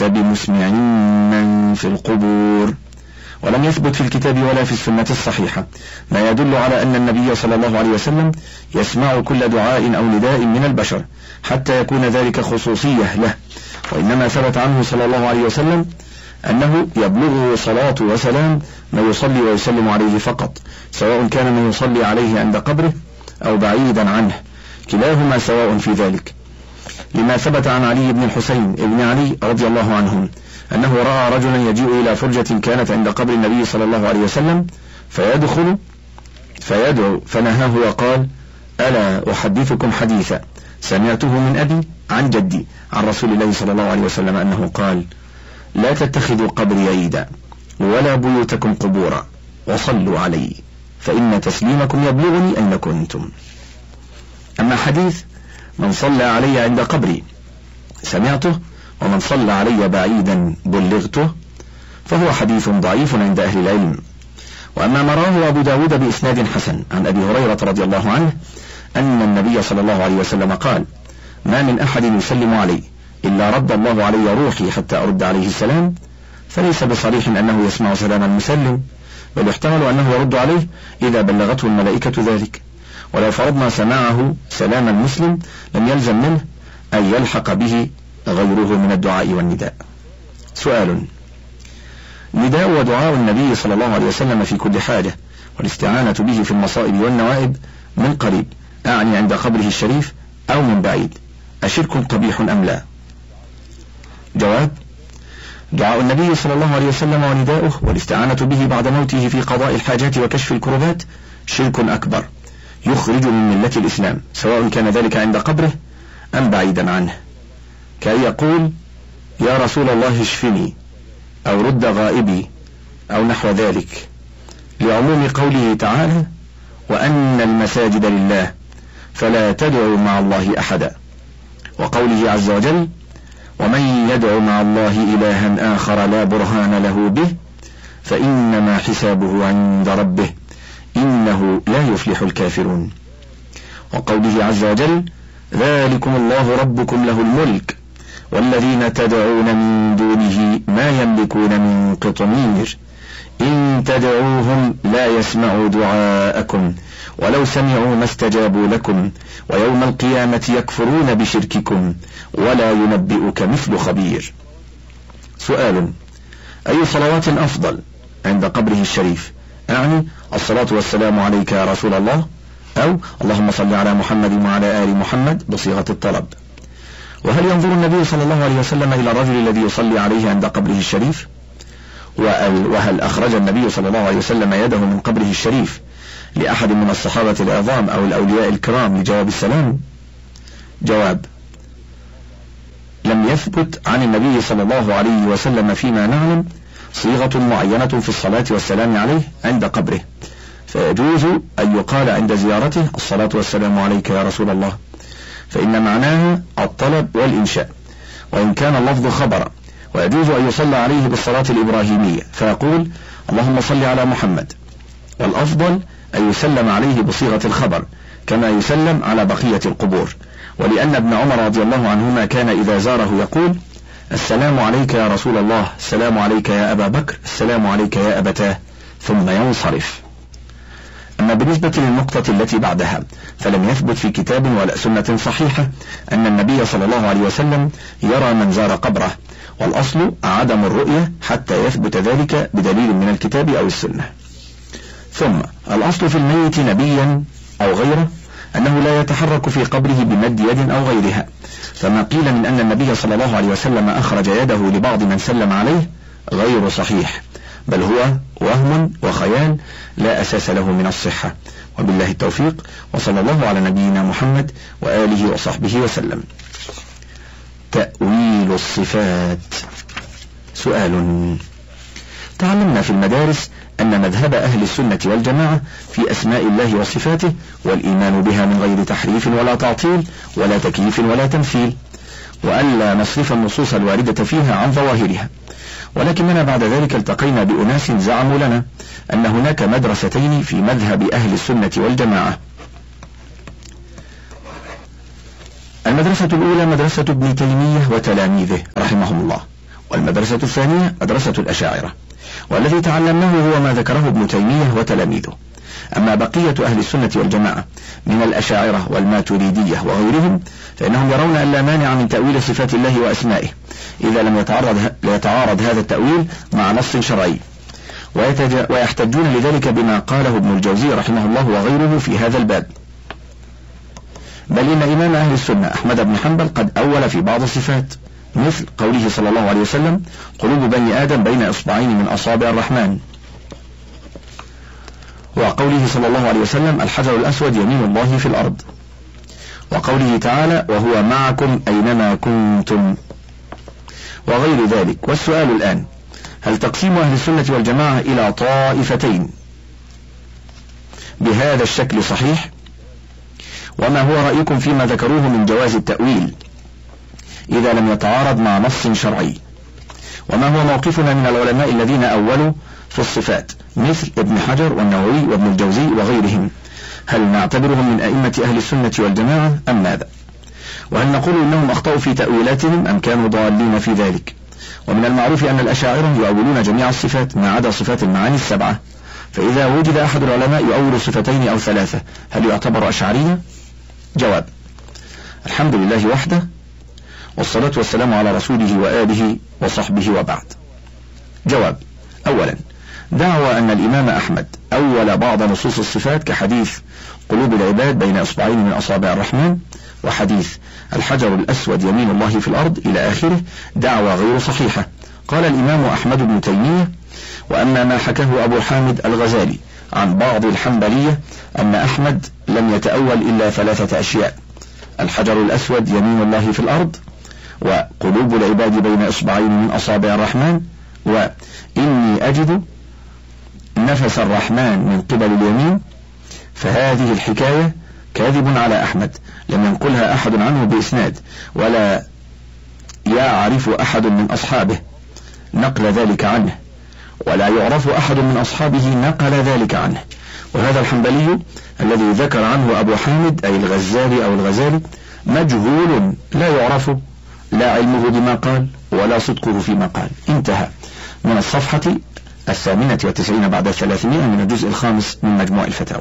بمسمعين من في القبور. ولم يثبت في الكتاب ولا في السنة الصحيحة ما يدل على أن النبي صلى الله عليه وسلم يسمع كل دعاء أو نداء من البشر حتى يكون ذلك خصوصية له، وإنما ثبت عنه صلى الله عليه وسلم أنه يبلغه صلاة وسلام من يصلي ويسلم عليه فقط، سواء كان من يصلي عليه عند قبره أو بعيدا عنه، كلاهما سواء في ذلك، لما ثبت عن علي بن الحسين ابن علي رضي الله عنهم أنه رأى رجلا يجيء إلى فرجة كانت عند قبر النبي صلى الله عليه وسلم فيدعو فنهاه وقال: ألا أحدثكم حديثا سمعته من أبي عن جدي عن رسول الله صلى الله عليه وسلم أنه قال: لا تتخذوا قبري عيدا ولا بيوتكم قبورا وصلوا علي فإن تسليمكم يبلغني أين كنتم. أما حديث من صلى علي عند قبري سمعته ومن صلى علي بعيدا بلغته فهو حديث ضعيف عند أهل العلم. وأما ما رواه أبو داود بإسناد حسن عن أبي هريرة رضي الله عنه أن النبي صلى الله عليه وسلم قال: ما من أحد يسلم علي إلا رد الله علي روحي حتى أرد عليه السلام، فليس بصريح أنه يسمع سلام المسلم، بل يحتمل أنه يرد عليه إذا بلغته الملائكة ذلك. ولو فرضنا سماعه سلام المسلم لم يلزم منه أن يلحق به غيره من الدعاء والنداء. سؤال: نداء ودعاء النبي صلى الله عليه وسلم في كل حاجة والاستعانة به في المصائب والنوائب من قريب، أعني عند قبره الشريف أو من بعيد، أشرك قبيح أم لا؟ جواب: دعاء النبي صلى الله عليه وسلم ونداؤه والاستعانة به بعد موته في قضاء الحاجات وكشف الكربات شرك أكبر يخرج من ملة الإسلام، سواء كان ذلك عند قبره أم بعيدا عنه، كأن يقول: يا رسول الله اشفني، أو رد غائبي، أو نحو ذلك، لعموم قوله تعالى: وأن المساجد لله فلا تدعوا مع الله أحدا، وقوله عز وجل: ومن يدع مع الله إلها آخر لا برهان له به فإنما حسابه عند ربه إنه لا يفلح الكافرون، وقوله عز وجل: ذلكم الله ربكم له الملك والذين تدعون من دونه ما يملكون من قطمير إن تدعوهم لا يسمعوا دعاءكم ولو سمعوا ما استجابوا لكم ويوم القيامة يكفرون بشرككم ولا ينبئك مثل خبير. سؤال: أي صلوات أفضل عند قبره الشريف؟ أعني الصلاة والسلام عليك يا رسول الله، أو اللهم صل على محمد وعلى آل محمد بصيغة الطلب. وهل ينظر النبي صلى الله عليه وسلم إلى الرجل الذي يصلي عليه عند قبره الشريف؟ وهل أخرج النبي صلى الله عليه وسلم يده من قبره الشريف لأحد من الصحابة العظام أو الأولياء الكرام لجواب السلام؟ جواب: لم يثبت عن النبي صلى الله عليه وسلم فيما نعلم صيغة معينة في الصلاة والسلام عليه عند قبره، فيجوز أن يقال عند زيارته الصلاة والسلام عليك يا رسول الله، فإن معناها الطلب والإنشاء، وإن كان اللفظ خبرا، ويجوز أن يصلى عليه بالصلاة الإبراهيمية فيقول اللهم صل على محمد، والأفضل أن يسلم عليه بصيغة الخبر كما يسلم على بقية القبور، ولأن ابن عمر رضي الله عنهما كان إذا زاره يقول السلام عليك يا رسول الله، السلام عليك يا أبا بكر، السلام عليك يا أبتاه، ثم ينصرف. أما بالنسبة للنقطة التي بعدها فلم يثبت في كتاب ولا سنة صحيحة أن النبي صلى الله عليه وسلم يرى من زار قبره، والأصل عدم الرؤية حتى يثبت ذلك بدليل من الكتاب أو السنة. ثم الأصل في الميت نبيا أو غيره أنه لا يتحرك في قبره بمد يد أو غيرها، فما قيل من أن النبي صلى الله عليه وسلم أخرج يده لبعض من سلم عليه غير صحيح، بل هو وهم وخيال لا أساس له من الصحة، وبالله التوفيق، وصلى الله على نبينا محمد وآله وصحبه وسلم. تأويل الصفات. سؤال: تعلمنا في المدارس أن مذهب أهل السنة والجماعة في أسماء الله وصفاته والإيمان بها من غير تحريف ولا تعطيل ولا تكييف ولا تمثيل، وألا نصرف النصوص الواردة فيها عن ظواهرها، ولكننا بعد ذلك التقينا بأناس زعموا لنا أن هناك مدرستين في مذهب أهل السنة والجماعة. المدرسة الأولى مدرسة ابن تيمية وتلاميذه رحمهم الله، والمدرسة الثانية مدرسة الأشاعرة، والذي تعلمناه هو ما ذكره ابن تيمية وتلاميذه. أما بقية أهل السنة والجماعة من الأشاعرة والماتريدية وغيرهم فإنهم يرون أن لا مانع من تأويل صفات الله وأسمائه إذا لم يتعارض هذا التأويل مع نص شرعي، ويحتجون لذلك بما قاله ابن الجوزي رحمه الله وغيره في هذا الباب. بل إن إمام أهل السنة أحمد بن حنبل قد أول في بعض الصفات، مثل قوله صلى الله عليه وسلم: قلوب بني آدم بين إصبعين من أصابع الرحمن، وقوله صلى الله عليه وسلم: الحجر الأسود يمين الله في الأرض، وقوله تعالى: وهو معكم أينما كنتم، وغير ذلك. والسؤال الآن: هل تقسيم أهل السنة والجماعة إلى طائفتين بهذا الشكل صحيح؟ وما هو رأيكم فيما ذكروه من جواز التأويل إذا لم يتعارض مع نص شرعي؟ وما هو موقفنا من العلماء الذين أولوا في الصفات مثل ابن حجر والنووي وابن الجوزي وغيرهم؟ هل نعتبرهم من أئمة أهل السنة والجماعة أم ماذا؟ وهل نقول إنهم أخطأوا في تأويلاتهم أم كانوا ضالين في ذلك؟ ومن المعروف أن الأشاعرة يؤولون جميع الصفات ما عدا صفات المعاني السبعة، فإذا وجد أحد العلماء يؤول صفتين أو ثلاثة هل يعتبر أشعريا؟ جواب: الحمد لله وحده، والصلاة والسلام على رسوله وآله وصحبه وبعد. جواب: أولا، دعوى أن الإمام أحمد أول بعض نصوص الصفات كحديث قلوب العباد بين إصبعين من أصابع الرحمن، وحديث الحجر الأسود يمين الله في الأرض إلى آخره، دعوى غير صحيحة. قال الإمام أحمد بن تيمية: وأما ما حكاه أبو حامد الغزالي عن بعض الحنبلية أن أحمد لم يتأول إلا ثلاثة أشياء: الحجر الأسود يمين الله في الأرض، وقلوب العباد بين إصبعين من أصابع الرحمن، وإني أجد نفس الرحمن من قبل اليمين، فهذه الحكاية كاذب على أحمد، لم ينقلها أحد عنه بإسناد، ولا يعرف أحد من أصحابه نقل ذلك عنه، ولا يعرف أحد من أصحابه نقل ذلك عنه. وهذا الحنبلي الذي ذكر عنه أبو حامد أي الغزالي أو الغزالي مجهول لا يعرف لا علمه بما قال ولا صدقه فيما قال. انتهى. من الصفحة 98 بعد 300 من الجزء 5 من مجموع الفتاوى.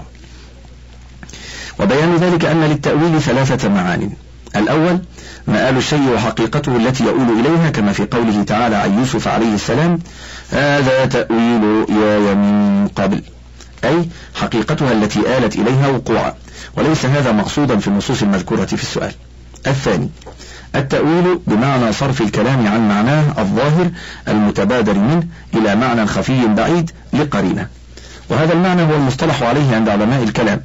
وبيان ذلك أن للتأويل ثلاثة معان: الأول مآل الشيء وحقيقته التي يؤول إليها، كما في قوله تعالى عن يوسف عليه السلام: هذا تأويل يا من قبل، أي حقيقتها التي آلت إليها وقوعا، وليس هذا مقصودا في النصوص المذكورة في السؤال. الثاني التأويل بمعنى صرف الكلام عن معناه الظاهر المتبادر منه إلى معنى خفي بعيد لقرينة، وهذا المعنى هو المصطلح عليه عند علماء الكلام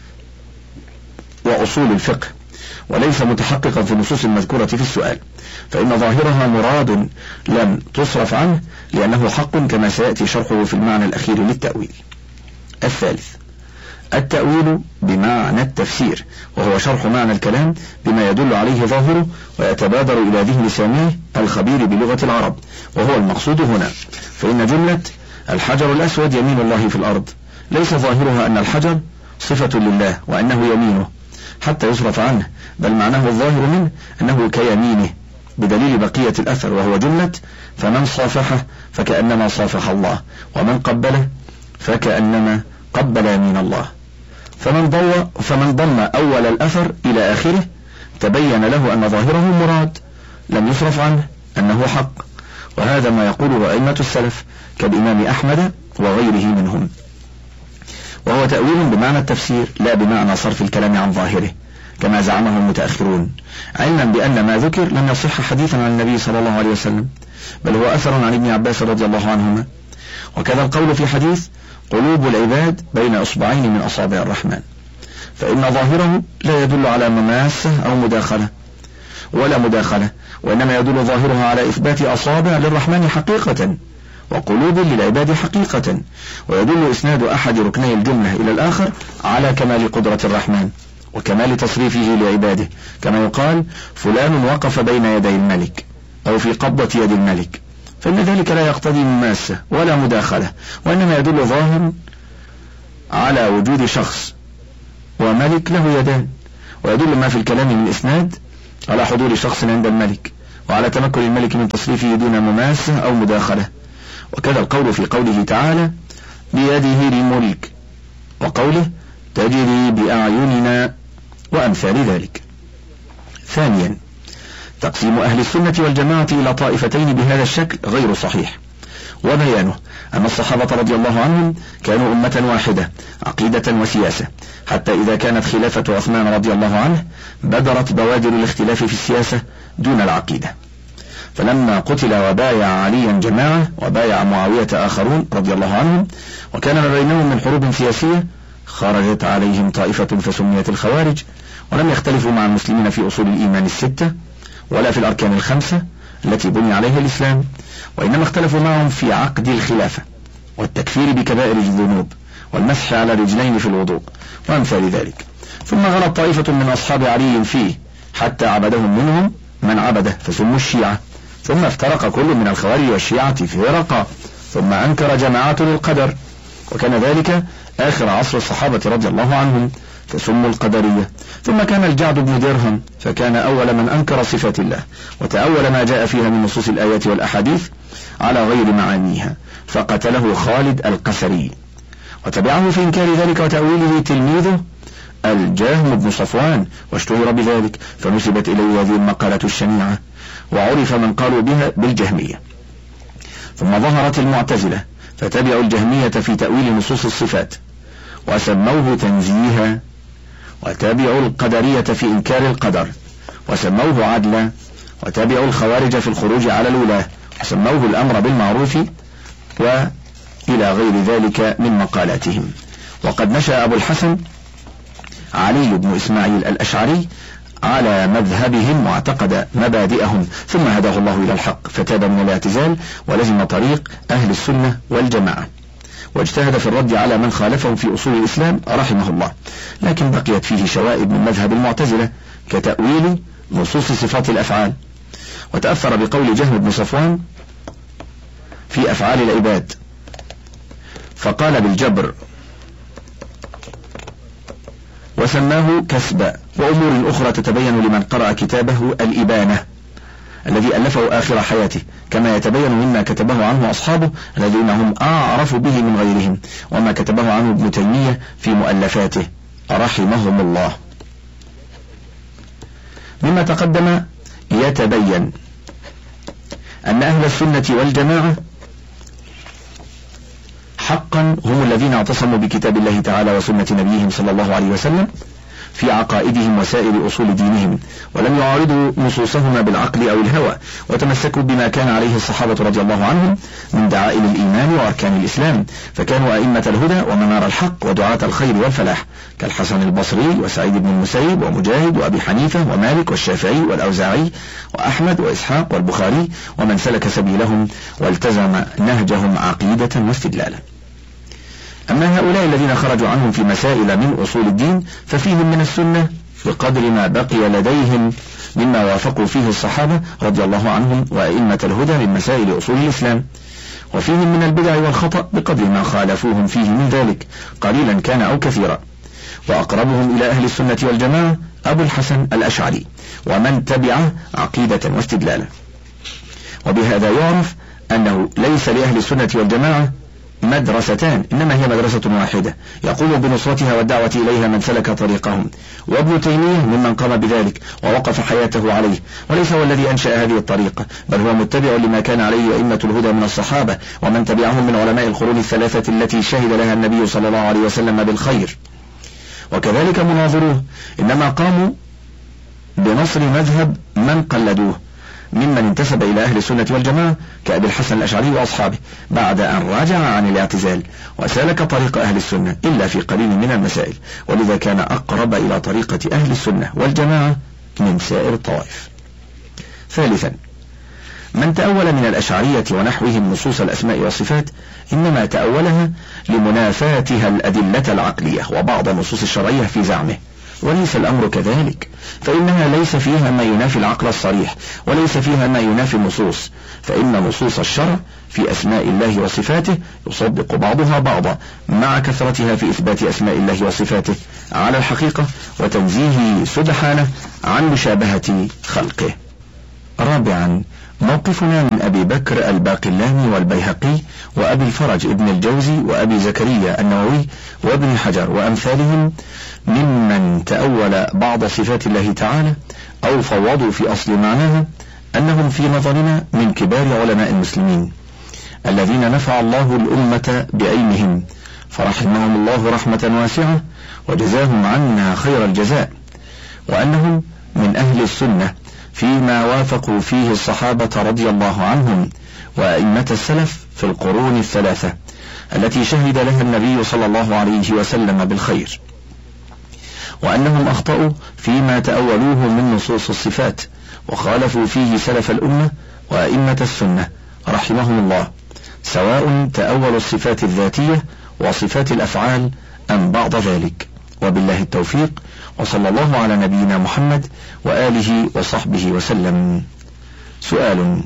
وأصول الفقه، وليس متحققا في النصوص المذكورة في السؤال، فإن ظاهرها مراد لم تصرف عنه لأنه حق، كما سيأتي شرحه في المعنى الأخير للتأويل. الثالث التأويل بمعنى التفسير، وهو شرح معنى الكلام بما يدل عليه ظاهره ويتبادر إلى ذهن سامعه الخبير بلغة العرب، وهو المقصود هنا. فإن جملة الحجر الأسود يمين الله في الأرض ليس ظاهرها أن الحجر صفة لله وأنه يمينه حتى يصرف عنه، بل معناه الظاهر منه أنه كيمينه، بدليل بقية الأثر، وهو جملة فمن صافحه فكأنما صافح الله، ومن قبله فكأنما قبل يمين الله. فمن ضم أول الأثر إلى آخره تبين له أن ظاهره مراد لم يصرف عنه أنه حق، وهذا ما يقوله أئمة السلف كالإمام أحمد وغيره منهم، وهو تأويل بمعنى التفسير لا بمعنى صرف الكلام عن ظاهره كما زعمه المتأخرون، علما بأن ما ذكر لم يصح حديثا عن النبي صلى الله عليه وسلم، بل هو أثر عن ابن عباس رضي الله عنهما. وكذا القول في حديث قلوب العباد بين أصبعين من أصابع الرحمن، فإن ظاهره لا يدل على مماسة أو مداخلة ولا مداخلة، وإنما يدل ظاهرها على إثبات أصابع للرحمن حقيقة وقلوب للعباد حقيقة، ويدل إسناد أحد ركني الجملة إلى الآخر على كمال قدرة الرحمن وكمال تصريفه لعباده، كما يقال فلان وقف بين يدي الملك أو في قبضة يد الملك، فإن ذلك لا يقتضي مماسة ولا مداخلة، وإنما يدل ظاهر على وجود شخص وملك له يدان، ويدل ما في الكلام من إسناد على حضور شخص عند الملك، وعلى تمكن الملك من تصريفه دون مماسة أو مداخلة. وكذا القول في قوله تعالى بيده الملك، وقوله تجري بأعيننا، وأمثال ذلك. ثانيا، تقسيم أهل السنة والجماعة إلى طائفتين بهذا الشكل غير صحيح، وبيانه أن الصحابة رضي الله عنهم كانوا أمة واحدة عقيدة وسياسة، حتى إذا كانت خلافة عثمان رضي الله عنه بدرت بوادر الاختلاف في السياسة دون العقيدة، فلما قتل وبايع عليا جماعة وبايع معاوية آخرون رضي الله عنهم وكان ما بينهم من حروب سياسية خرجت عليهم طائفة فسميت الخوارج، ولم يختلفوا مع المسلمين في أصول الإيمان الستة ولا في الأركان الخمسة التي بني عليها الإسلام، وإنما اختلفوا معهم في عقد الخلافة والتكفير بكبائر الذنوب والمسح على رجلين في الوضوء وأمثال ذلك. ثم غلط طائفة من أصحاب علي فيه حتى عبدهم منهم من عبده فسموا الشيعة، ثم افترق كل من الخوارج والشيعة فرقا، ثم أنكر جماعة للقدر، وكان ذلك آخر عصر الصحابة رضي الله عنهم فسموا القدرية. ثم كان الجعد بن درهم فكان أول من أنكر صفات الله وتأول ما جاء فيها من نصوص الآيات والأحاديث على غير معانيها، فقتله خالد القسري، وتبعه في إنكار ذلك وتأويله تلميذه الجهم بن صفوان، واشتهر بذلك فنسبت إليه هذه المقالة الشنيعة، وعرف من قالوا بها بالجهمية. ثم ظهرت المعتزلة فتبعوا الجهمية في تأويل نصوص الصفات وسموه تنزيها، وتابعوا القدرية في إنكار القدر وسموه عدلا، وتابعوا الخوارج في الخروج على الولاة وسموه الأمر بالمعروف، وإلى غير ذلك من مقالاتهم. وقد نشأ أبو الحسن علي بن إسماعيل الأشعري على مذهبهم واعتقد مبادئهم، ثم هداه الله إلى الحق فتاب من الاعتزال ولزم طريق أهل السنة والجماعة، واجتهد في الرد على من خالفهم في أصول الإسلام رحمه الله، لكن بقيت فيه شوائب من مذهب المعتزلة كتأويل نصوص صفات الأفعال، وتأثر بقول جهم بن صفوان في أفعال العباد فقال بالجبر وسماه كسبا، وأمور أخرى تتبين لمن قرأ كتابه الإبانة الذي ألفه آخر حياته، كما يتبين مما كتبه عنه أصحابه الذين هم أعرف به من غيرهم، وما كتبه عنه ابن تيمية في مؤلفاته رحمهم الله. مما تقدم يتبين أن أهل السنة والجماعة حقا هم الذين اعتصموا بكتاب الله تعالى وسنة نبيهم صلى الله عليه وسلم في عقائدهم وسائر أصول دينهم، ولم يعارضوا نصوصهما بالعقل أو الهوى، وتمسكوا بما كان عليه الصحابة رضي الله عنهم من دعائم الإيمان وأركان الإسلام، فكانوا أئمة الهدى ومنار الحق ودعاة الخير والفلاح كالحسن البصري وسعيد بن المسيب ومجاهد وأبي حنيفة ومالك والشافعي والأوزاعي وأحمد وإسحاق والبخاري ومن سلك سبيلهم والتزم نهجهم عقيدة واستدلالا. أما هؤلاء الذين خرجوا عنهم في مسائل من أصول الدين ففيهم من السنة بقدر ما بقي لديهم مما وافقوا فيه الصحابة رضي الله عنهم وأئمة الهدى من مسائل أصول الإسلام، وفيهم من البدع والخطأ بقدر ما خالفوهم فيه من ذلك قليلا كان أو كثيرا. وأقربهم إلى أهل السنة والجماعة أبو الحسن الأشعري ومن تبعه عقيدة واستدلالا. وبهذا يعرف أنه ليس لأهل السنة والجماعة مدرستان، إنما هي مدرسة واحدة يقوم بنصرتها والدعوة إليها من سلك طريقهم، وابن تيمية ممن قام بذلك ووقف حياته عليه، وليس هو الذي أنشأ هذه الطريقة، بل هو متبع لما كان عليه أئمة الهدى من الصحابة ومن تبعهم من علماء القرون الثلاثة التي شهد لها النبي صلى الله عليه وسلم بالخير. وكذلك مناظروه إنما قاموا بنصر مذهب من قلدوه ممن انتسب إلى أهل السنة والجماعة كأبي الحسن الأشعري وأصحابه بعد أن رجع عن الاعتزال وسلك طريق أهل السنة إلا في قليل من المسائل، ولذا كان أقرب إلى طريقة أهل السنة والجماعة من سائر الطوائف. ثالثا، من تأول من الأشعرية ونحوهم نصوص الأسماء والصفات إنما تأولها لمنافاتها الأدلة العقلية وبعض النصوص الشرعية في زعمه، وليس الأمر كذلك، فإنها ليس فيها ما ينافي العقل الصريح وليس فيها ما ينافي النصوص، فإن نصوص الشرع في أسماء الله وصفاته يصدق بعضها بعضا مع كثرتها في إثبات أسماء الله وصفاته على الحقيقة وتنزيهه سبحانه عن مشابهة خلقه. رابعا، موقفنا من أبي بكر الباقلاني والبيهقي وأبي الفرج ابن الجوزي وأبي زكريا النووي وابن حجر وأمثالهم ممن تأول بعض صفات الله تعالى أو فوضوا في أصل معناها، أنهم في نظرنا من كبار علماء المسلمين الذين نفع الله الأمة بعلمهم، فرحمهم الله رحمة واسعة وجزاهم عنا خير الجزاء، وأنهم من أهل السنة فيما وافقوا فيه الصحابة رضي الله عنهم وأئمة السلف في القرون الثلاثة التي شهد لها النبي صلى الله عليه وسلم بالخير، وأنهم أخطأوا فيما تأولوه من نصوص الصفات وخالفوا فيه سلف الأمة وأئمة السنة رحمهم الله، سواء تأولوا الصفات الذاتية وصفات الأفعال أم بعض ذلك. وبالله التوفيق، وصلى الله على نبينا محمد وآله وصحبه وسلم. سؤال: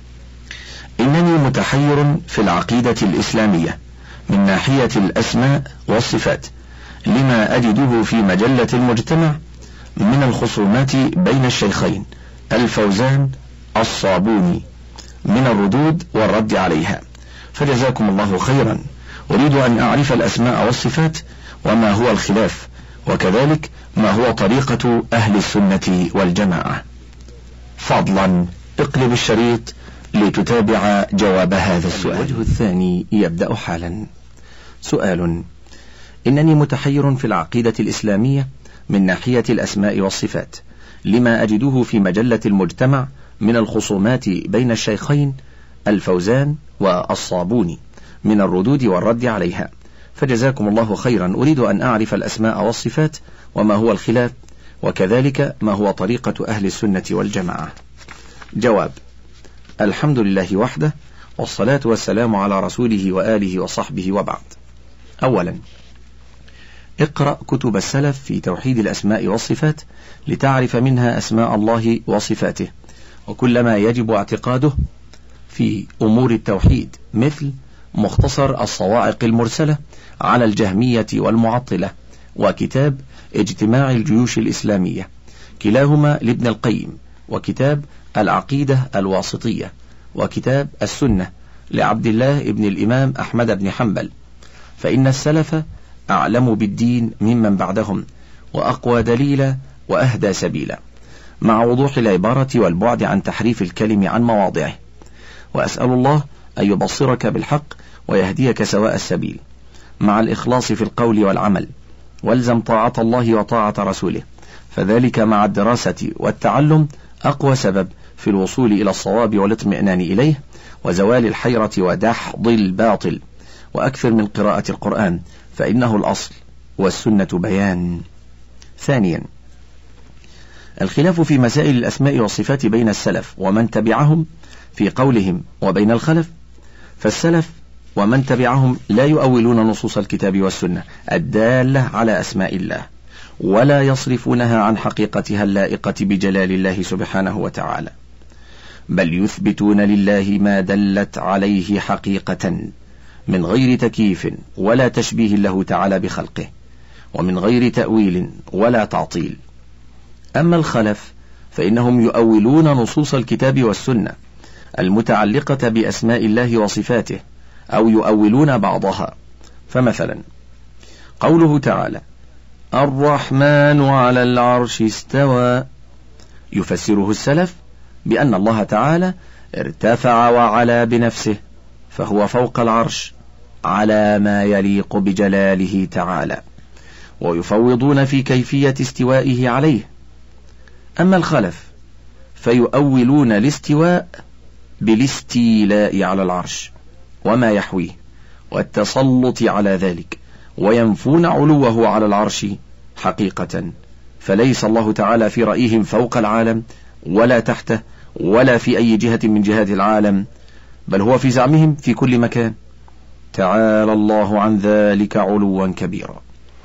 إنني متحير في العقيدة الإسلامية من ناحية الأسماء والصفات لما أجده في مجلة المجتمع من الخصومات بين الشيخين الفوزان الصابوني من الردود والرد عليها، فجزاكم الله خيرا. أريد أن أعرف الأسماء والصفات وما هو الخلاف، وكذلك ما هو طريقة أهل السنة والجماعة. فضلا اقلب الشريط لتتابع جواب هذا السؤال. الوجه الثاني يبدأ حالا. سؤال: إنني متحير في العقيدة الإسلامية من ناحية الأسماء والصفات لما أجده في مجلة المجتمع من الخصومات بين الشيخين الفوزان والصابوني من الردود والرد عليها، فجزاكم الله خيرا. أريد أن أعرف الأسماء والصفات وما هو الخلاف، وكذلك ما هو طريقة أهل السنة والجماعة. جواب: الحمد لله وحده، والصلاة والسلام على رسوله وآله وصحبه، وبعد. أولا، اقرأ كتب السلف في توحيد الأسماء والصفات لتعرف منها أسماء الله وصفاته وكل ما يجب اعتقاده في أمور التوحيد، مثل مختصر الصواعق المرسلة على الجهمية والمعطلة، وكتاب اجتماع الجيوش الإسلامية كلاهما لابن القيم، وكتاب العقيدة الواسطية، وكتاب السنة لعبد الله ابن الإمام أحمد بن حنبل، فإن السلف أعلم بالدين ممن بعدهم وأقوى دليلا وأهدى سبيلا، مع وضوح العبارة والبعد عن تحريف الكلم عن مواضعه. وأسأل الله أن يبصرك بالحق ويهديك سواء السبيل، مع الإخلاص في القول والعمل، والزم طاعة الله وطاعة رسوله، فذلك مع الدراسة والتعلم أقوى سبب في الوصول إلى الصواب والاطمئنان إليه وزوال الحيرة ودحض الباطل. وأكثر من قراءة القرآن فإنه الأصل والسنة بيان. ثانيا، الخلاف في مسائل الأسماء والصفات بين السلف ومن تبعهم في قولهم وبين الخلف، فالسلف ومن تبعهم لا يؤولون نصوص الكتاب والسنة الدالة على أسماء الله، ولا يصرفونها عن حقيقتها اللائقة بجلال الله سبحانه وتعالى، بل يثبتون لله ما دلت عليه حقيقة من غير تكييف ولا تشبيه له تعالى بخلقه، ومن غير تأويل ولا تعطيل. أما الخلف فإنهم يؤولون نصوص الكتاب والسنة المتعلقة بأسماء الله وصفاته، أو يؤولون بعضها. فمثلا قوله تعالى: الرحمن على العرش استوى، يفسره السلف بأن الله تعالى ارتفع وعلا بنفسه، فهو فوق العرش على ما يليق بجلاله تعالى، ويفوضون في كيفية استوائه عليه. أما الخلف فيؤولون الاستواء بالاستيلاء على العرش وما يحويه والتسلط على ذلك، وينفون علوه على العرش حقيقة، فليس الله تعالى في رأيهم فوق العالم ولا تحته ولا في أي جهة من جهات العالم، بل هو في زعمهم في كل مكان، تعالى الله عن ذلك علوا كبيرا.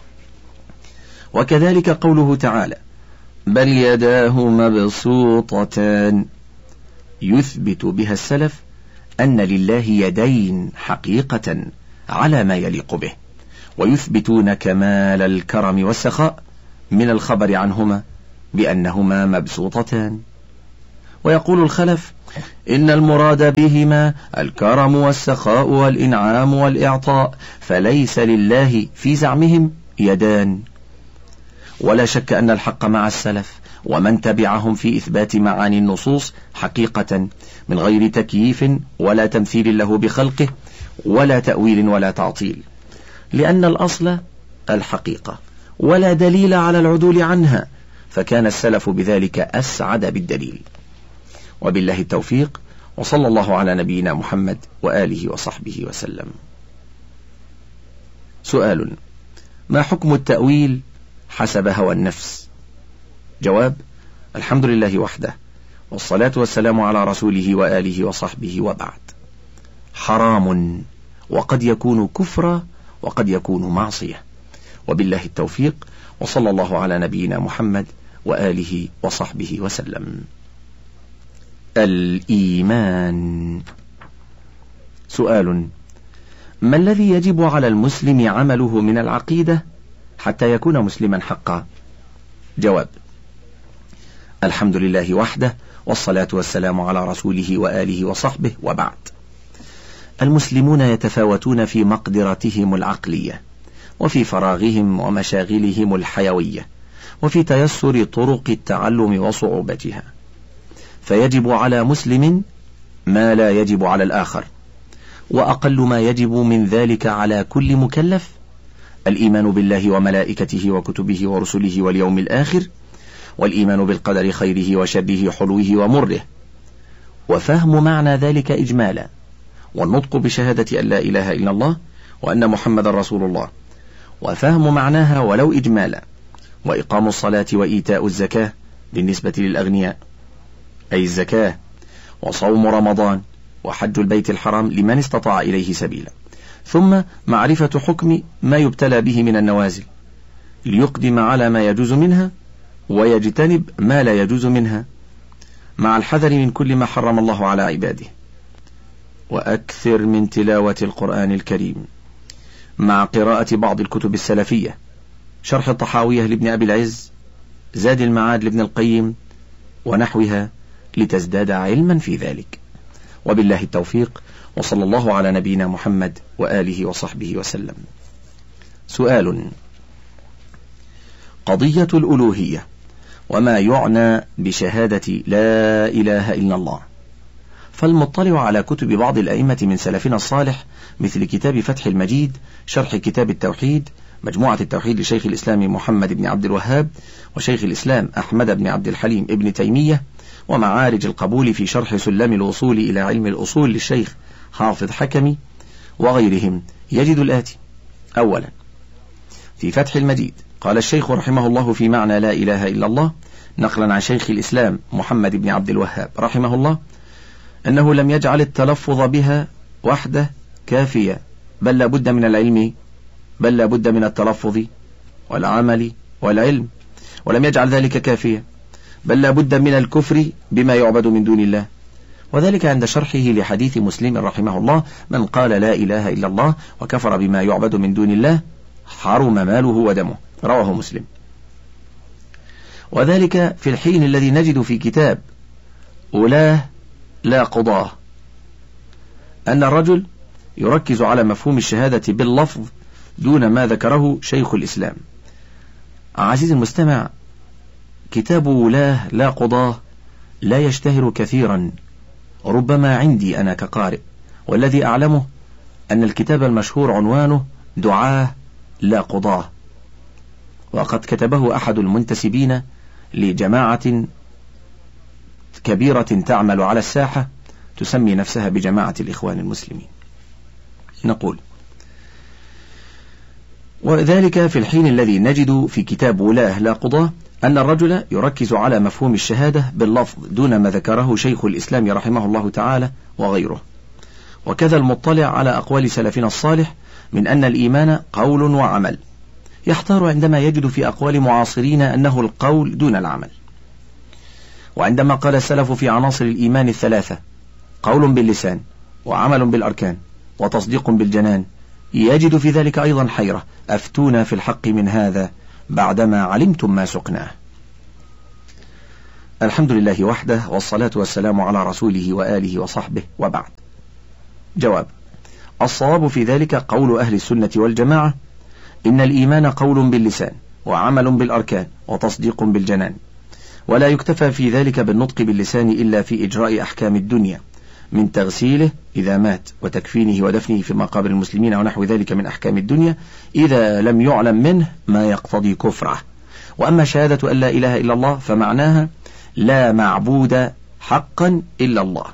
وكذلك قوله تعالى: بل يداه مبسوطتان، يثبت بها السلف أن لله يدين حقيقة على ما يليق به، ويثبتون كمال الكرم والسخاء من الخبر عنهما بأنهما مبسوطتان. ويقول الخلف: إن المراد بهما الكرم والسخاء والإنعام والإعطاء، فليس لله في زعمهم يدان. ولا شك أن الحق مع السلف ومن تبعهم في إثبات معاني النصوص حقيقة من غير تكييف ولا تمثيل له بخلقه ولا تأويل ولا تعطيل، لأن الأصل الحقيقة ولا دليل على العدول عنها، فكان السلف بذلك أسعد بالدليل. وبالله التوفيق، وصلى الله على نبينا محمد وآله وصحبه وسلم. سؤال: ما حكم التأويل حسب هوى النفس؟ جواب: الحمد لله وحده، والصلاة والسلام على رسوله وآله وصحبه، وبعد. حرام، وقد يكون كفرا وقد يكون معصية. وبالله التوفيق، وصلى الله على نبينا محمد وآله وصحبه وسلم. الإيمان. سؤال: ما الذي يجب على المسلم عمله من العقيدة حتى يكون مسلما حقا؟ جواب: الحمد لله وحده، والصلاة والسلام على رسوله وآله وصحبه، وبعد. المسلمون يتفاوتون في مقدرتهم العقلية، وفي فراغهم ومشاغلهم الحيوية، وفي تيسر طرق التعلم وصعوبتها، فيجب على مسلم ما لا يجب على الآخر، وأقل ما يجب من ذلك على كل مكلف الإيمان بالله وملائكته وكتبه ورسله واليوم الآخر، والإيمان بالقدر خيره وشره حلوه ومره، وفهم معنى ذلك إجمالا، والنطق بشهادة أن لا إله إلا الله وأن محمد رسول الله، وفهم معناها ولو إجمالا، وإقام الصلاة وإيتاء الزكاة بالنسبة للأغنياء أي الزكاة، وصوم رمضان، وحج البيت الحرام لمن استطاع إليه سبيلا، ثم معرفة حكم ما يبتلى به من النوازل، ليقدم على ما يجوز منها ويجتنب ما لا يجوز منها، مع الحذر من كل ما حرم الله على عباده. وأكثر من تلاوة القرآن الكريم، مع قراءة بعض الكتب السلفية، شرح الطحاوية لابن أبي العز، زاد المعاد لابن القيم ونحوها، لتزداد علما في ذلك. وبالله التوفيق، وصلى الله على نبينا محمد وآله وصحبه وسلم. سؤال: قضية الألوهية وما يعنى بشهادة لا إله إلا الله. فالمطلع على كتب بعض الأئمة من سلفنا الصالح مثل كتاب فتح المجيد، شرح كتاب التوحيد، مجموعة التوحيد لشيخ الإسلام محمد بن عبد الوهاب وشيخ الإسلام أحمد بن عبد الحليم ابن تيمية، ومعارج القبول في شرح سلم الوصول إلى علم الأصول للشيخ حافظ حكمي وغيرهم، يجد الآتي: أولا، في فتح المجيد قال الشيخ رحمه الله في معنى لا إله إلا الله، نقلا عن شيخ الإسلام محمد بن عبد الوهاب رحمه الله، أنه لم يجعل التلفظ بها وحده كافية، بل لا بد من العلم، بل لا بد من التلفظ والعمل والعلم، ولم يجعل ذلك كافية، بل لا بد من الكفر بما يعبد من دون الله، وذلك عند شرحه لحديث مسلم رحمه الله: من قال لا إله إلا الله وكفر بما يعبد من دون الله حرم ماله ودمه، رواه مسلم. وذلك في الحين الذي نجد في كتاب أولاه لا قضاه أن الرجل يركز على مفهوم الشهادة باللفظ دون ما ذكره شيخ الإسلام. عزيزي المستمع، كتاب أولاه لا قضاه لا يشتهر كثيرا، ربما عندي أنا كقارئ، والذي أعلمه أن الكتاب المشهور عنوانه دعاة لا قضاه، وقد كتبه أحد المنتسبين لجماعة كبيرة تعمل على الساحة تسمي نفسها بجماعة الإخوان المسلمين. نقول: وذلك في الحين الذي نجد في كتاب ولاه لا قضاه أن الرجل يركز على مفهوم الشهادة باللفظ دون ما ذكره شيخ الإسلام رحمه الله تعالى وغيره. وكذا المطلع على أقوال سلفنا الصالح من أن الإيمان قول وعمل، يحتار عندما يجد في أقوال معاصرين أنه القول دون العمل. وعندما قال السلف في عناصر الإيمان الثلاثة: قول باللسان وعمل بالأركان وتصديق بالجنان، يجد في ذلك أيضا حيرة: أفتونا في الحق من هذا بعدما علمتم ما سقناه. الحمد لله وحده، والصلاة والسلام على رسوله وآله وصحبه، وبعد. جواب: الصواب في ذلك قول أهل السنة والجماعة: إن الإيمان قول باللسان، وعمل بالأركان، وتصديق بالجنان، ولا يكتفى في ذلك بالنطق باللسان إلا في إجراء أحكام الدنيا من تغسيله إذا مات، وتكفينه ودفنه في مقابر المسلمين، ونحو ذلك من أحكام الدنيا، إذا لم يعلم منه ما يقتضي كفره. وأما شهادة أن لا إله إلا الله فمعناها لا معبود حقا إلا الله،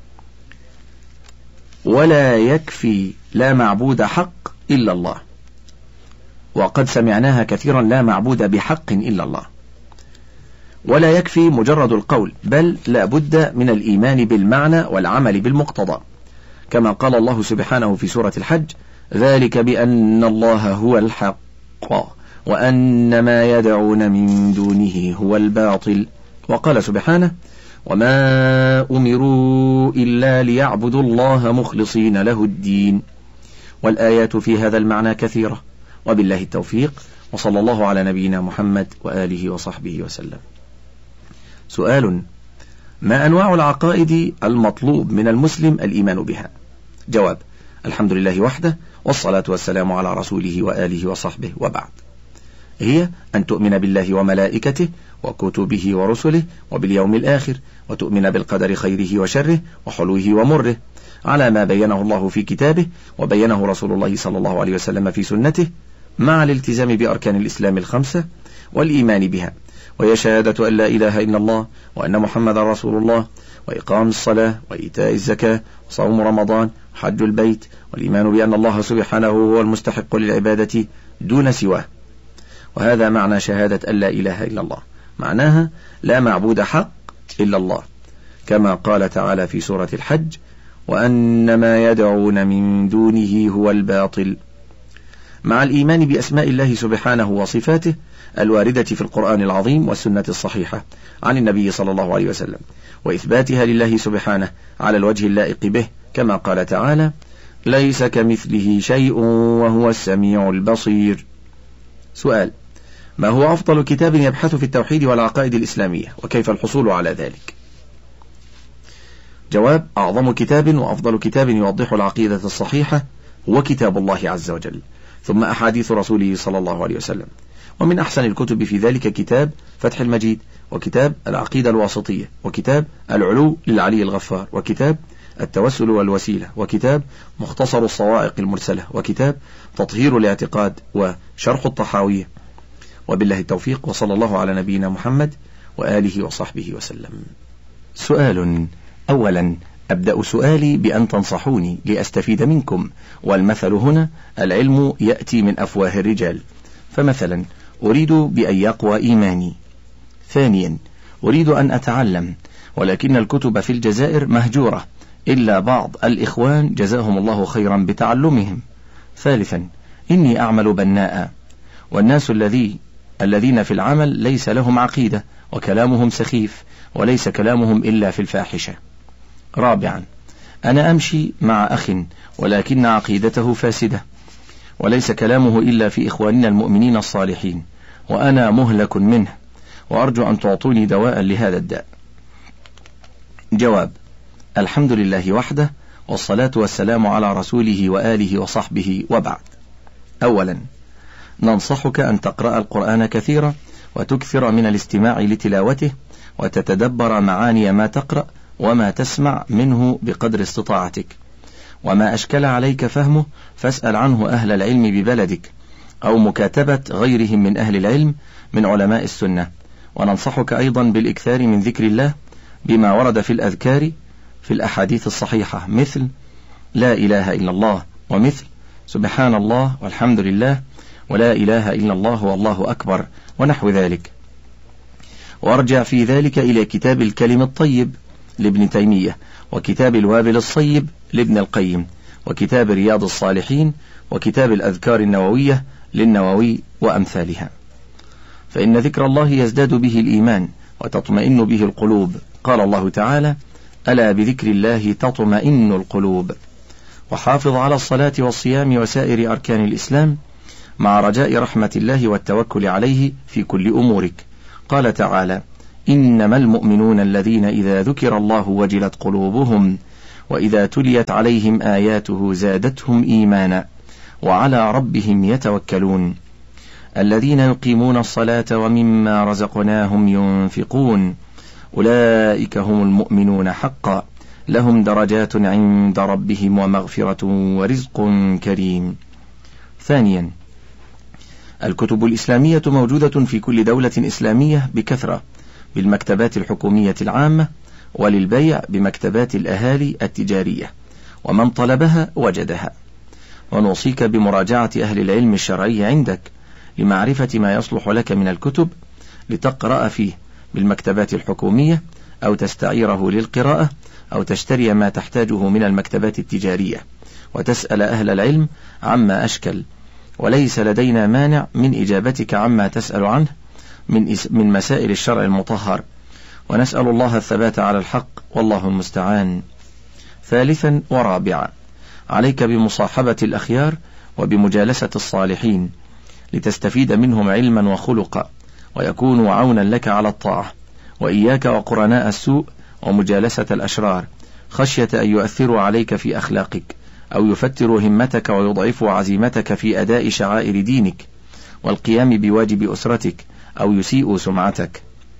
ولا يكفي لا معبود حق إلا الله، وقد سمعناها كثيرا: لا معبود بحق إلا الله. ولا يكفي مجرد القول، بل لا بد من الإيمان بالمعنى والعمل بالمقتضى، كما قال الله سبحانه في سورة الحج: ذلك بأن الله هو الحق وأن ما يدعون من دونه هو الباطل. وقال سبحانه: وما أمروا إلا ليعبدوا الله مخلصين له الدين. والآيات في هذا المعنى كثيرة، وبالله التوفيق، وصلى الله على نبينا محمد وآله وصحبه وسلم. سؤال: ما أنواع العقائد المطلوب من المسلم الإيمان بها؟ جواب: الحمد لله وحده، والصلاة والسلام على رسوله وآله وصحبه، وبعد. هي أن تؤمن بالله وملائكته وكتبه ورسله وباليوم الآخر، وتؤمن بالقدر خيره وشره وحلوه ومره على ما بينه الله في كتابه وبينه رسول الله صلى الله عليه وسلم في سنته، مع الالتزام بأركان الإسلام الخمسة والإيمان بها، وهي شهادة أن لا إله إلا الله وأن محمد رسول الله، وإقام الصلاة، وإيتاء الزكاة، وصوم رمضان، وحج البيت، والإيمان بأن الله سبحانه هو المستحق للعبادة دون سواه. وهذا معنى شهادة أن لا إله إلا الله، معناها لا معبود حق إلا الله، كما قال تعالى في سورة الحج: وأن ما يدعون من دونه هو الباطل، مع الإيمان بأسماء الله سبحانه وصفاته الواردة في القرآن العظيم والسنة الصحيحة عن النبي صلى الله عليه وسلم، وإثباتها لله سبحانه على الوجه اللائق به، كما قال تعالى: ليس كمثله شيء وهو السميع البصير. سؤال: ما هو أفضل كتاب يبحث في التوحيد والعقائد الإسلامية، وكيف الحصول على ذلك؟ جواب: أعظم كتاب وأفضل كتاب يوضح العقيدة الصحيحة هو كتاب الله عز وجل، ثم أحاديث رسوله صلى الله عليه وسلم. ومن أحسن الكتب في ذلك كتاب فتح المجيد، وكتاب العقيدة الواسطية، وكتاب العلو للعلي الغفار، وكتاب التوسل والوسيلة، وكتاب مختصر الصواعق المرسلة، وكتاب تطهير الاعتقاد، وشرح الطحاوية. وبالله التوفيق، وصلى الله على نبينا محمد وآله وصحبه وسلم. سؤال: أولا أبدأ سؤالي بأن تنصحوني لأستفيد منكم، والمثل هنا العلم يأتي من أفواه الرجال، فمثلا أريد بأن يقوى إيماني. ثانيا أريد أن أتعلم، ولكن الكتب في الجزائر مهجورة إلا بعض الإخوان جزاهم الله خيرا بتعلمهم. ثالثا إني أعمل بناء، والناس الذين في العمل ليس لهم عقيدة، وكلامهم سخيف، وليس كلامهم إلا في الفاحشة. رابعا أنا أمشي مع أخ ولكن عقيدته فاسدة، وليس كلامه إلا في إخواننا المؤمنين الصالحين، وأنا مهلك منه، وأرجو أن تعطوني دواء لهذا الداء. جواب: الحمد لله وحده، والصلاة والسلام على رسوله وآله وصحبه، وبعد. أولا ننصحك أن تقرأ القرآن كثيرا، وتكثر من الاستماع لتلاوته، وتتدبر معاني ما تقرأ وما تسمع منه بقدر استطاعتك، وما أشكل عليك فهمه فاسأل عنه أهل العلم ببلدك، أو مكاتبة غيرهم من أهل العلم من علماء السنة. وننصحك أيضا بالإكثار من ذكر الله بما ورد في الأذكار في الأحاديث الصحيحة، مثل لا إله إلا الله، ومثل سبحان الله والحمد لله ولا إله إلا الله والله أكبر، ونحو ذلك. وارجع في ذلك إلى كتاب الكلم الطيب لابن تيمية، وكتاب الوابل الصيب لابن القيم، وكتاب رياض الصالحين، وكتاب الأذكار النووية للنووي وأمثالها، فإن ذكر الله يزداد به الإيمان وتطمئن به القلوب. قال الله تعالى: ألا بذكر الله تطمئن القلوب. وحافظ على الصلاة والصيام وسائر أركان الإسلام، مع رجاء رحمة الله والتوكل عليه في كل أمورك. قال تعالى: إنما المؤمنون الذين إذا ذكر الله وجلت قلوبهم وإذا تليت عليهم آياته زادتهم إيمانا وعلى ربهم يتوكلون الذين يقيمون الصلاة ومما رزقناهم ينفقون أولئك هم المؤمنون حقا لهم درجات عند ربهم ومغفرة ورزق كريم. ثانيا، الكتب الإسلامية موجودة في كل دولة إسلامية بكثرة بالمكتبات الحكومية العامة، وللبيع بمكتبات الأهالي التجارية، ومن طلبها وجدها. ونوصيك بمراجعة أهل العلم الشرعي عندك لمعرفة ما يصلح لك من الكتب لتقرأ فيه بالمكتبات الحكومية، أو تستعيره للقراءة، أو تشتري ما تحتاجه من المكتبات التجارية، وتسأل أهل العلم عما أشكل. وليس لدينا مانع من إجابتك عما تسأل عنه من مسائل الشرع المطهر، ونسأل الله الثبات على الحق، والله المستعان. ثالثا ورابعا، عليك بمصاحبة الأخيار وبمجالسة الصالحين لتستفيد منهم علما وخلقا، ويكونوا عونا لك على الطاعة، وإياك وقرناء السوء ومجالسة الأشرار، خشية أن يؤثروا عليك في أخلاقك، أو يفتروا همتك ويضعفوا عزيمتك في أداء شعائر دينك والقيام بواجب أسرتك، أو يسيئوا سمعتك.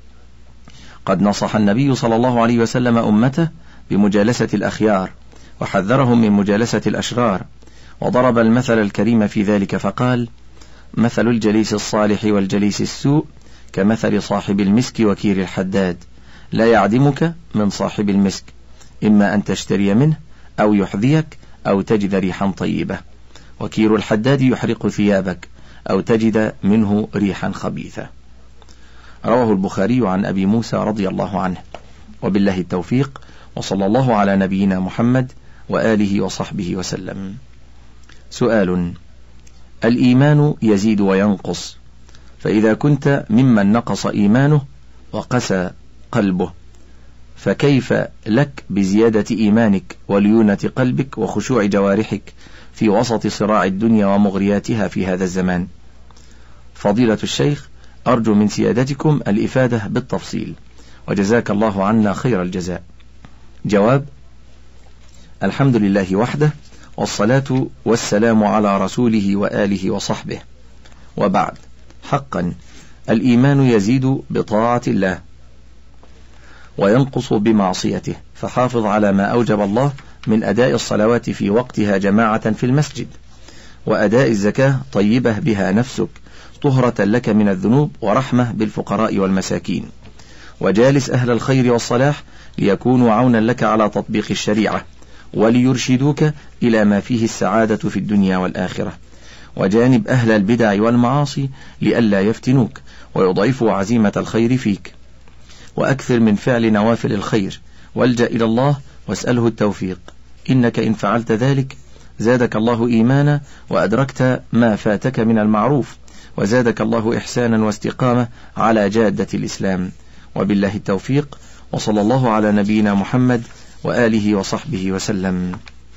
قد نصح النبي صلى الله عليه وسلم أمته بمجالسة الأخيار، وحذرهم من مجالسة الأشرار، وضرب المثل الكريم في ذلك فقال: مثل الجليس الصالح والجليس السوء كمثل صاحب المسك وكير الحداد، لا يعدمك من صاحب المسك، إما أن تشتري منه أو يحذيك أو تجد ريحا طيبة، وكير الحداد يحرق ثيابك أو تجد منه ريحا خبيثة. رواه البخاري عن أبي موسى رضي الله عنه. وبالله التوفيق، وصلى الله على نبينا محمد وآله وصحبه وسلم. سؤال: الإيمان يزيد وينقص، فإذا كنت ممن نقص إيمانه وقسى قلبه، فكيف لك بزيادة إيمانك وليونة قلبك وخشوع جوارحك في وسط صراع الدنيا ومغرياتها في هذا الزمان؟ فضيلة الشيخ، أرجو من سيادتكم الإفادة بالتفصيل، وجزاك الله عنا خير الجزاء. جواب: الحمد لله وحده، والصلاة والسلام على رسوله وآله وصحبه، وبعد. حقا الإيمان يزيد بطاعة الله وينقص بمعصيته، فحافظ على ما أوجب الله من أداء الصلوات في وقتها جماعة في المسجد، وأداء الزكاة طيبة بها نفسك طهرة لك من الذنوب ورحمة بالفقراء والمساكين، وجالس أهل الخير والصلاح ليكونوا عونا لك على تطبيق الشريعة وليرشدوك إلى ما فيه السعادة في الدنيا والآخرة، وجانب أهل البدع والمعاصي لئلا يفتنوك ويضعفوا عزيمة الخير فيك. وأكثر من فعل نوافل الخير، والجأ إلى الله واسأله التوفيق، إنك إن فعلت ذلك زادك الله إيمانا وأدركت ما فاتك من المعروف، وزادك الله إحسانا واستقامة على جادة الإسلام. وبالله التوفيق، وصلى الله على نبينا محمد وآله وصحبه وسلم.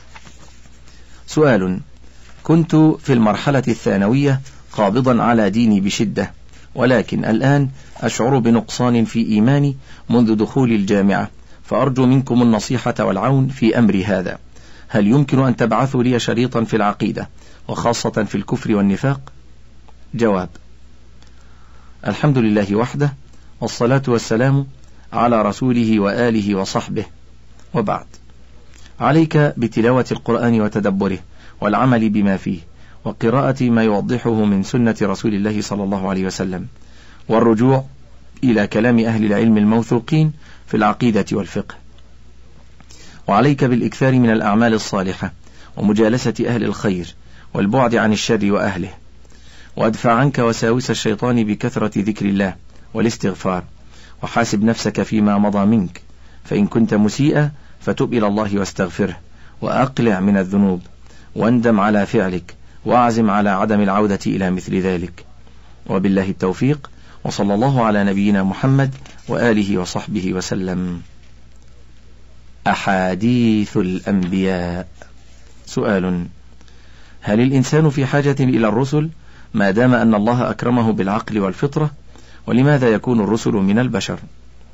سؤال: كنت في المرحلة الثانوية قابضا على ديني بشدة، ولكن الآن أشعر بنقصان في إيماني منذ دخول الجامعة، فأرجو منكم النصيحة والعون في أمر هذا. هل يمكن أن تبعثوا لي شريطا في العقيدة، وخاصة في الكفر والنفاق؟ جواب: الحمد لله وحده، والصلاة والسلام على رسوله وآله وصحبه، وبعد. عليك بتلاوة القرآن وتدبره والعمل بما فيه، وقراءة ما يوضحه من سنة رسول الله صلى الله عليه وسلم، والرجوع إلى كلام أهل العلم الموثوقين في العقيدة والفقه. وعليك بالإكثار من الأعمال الصالحة ومجالسة أهل الخير والبعد عن الشر وأهله، وأدفع عنك وساوس الشيطان بكثرة ذكر الله والاستغفار، وحاسب نفسك فيما مضى منك، فإن كنت مسيئا فتب إلى الله واستغفره، وأقلع من الذنوب، واندم على فعلك، واعزم على عدم العودة إلى مثل ذلك. وبالله التوفيق، وصلى الله على نبينا محمد وآله وصحبه وسلم. أحاديث الأنبياء. سؤال: هل الإنسان في حاجة إلى الرسل ما دام أن الله أكرمه بالعقل والفطرة، ولماذا يكون الرسل من البشر؟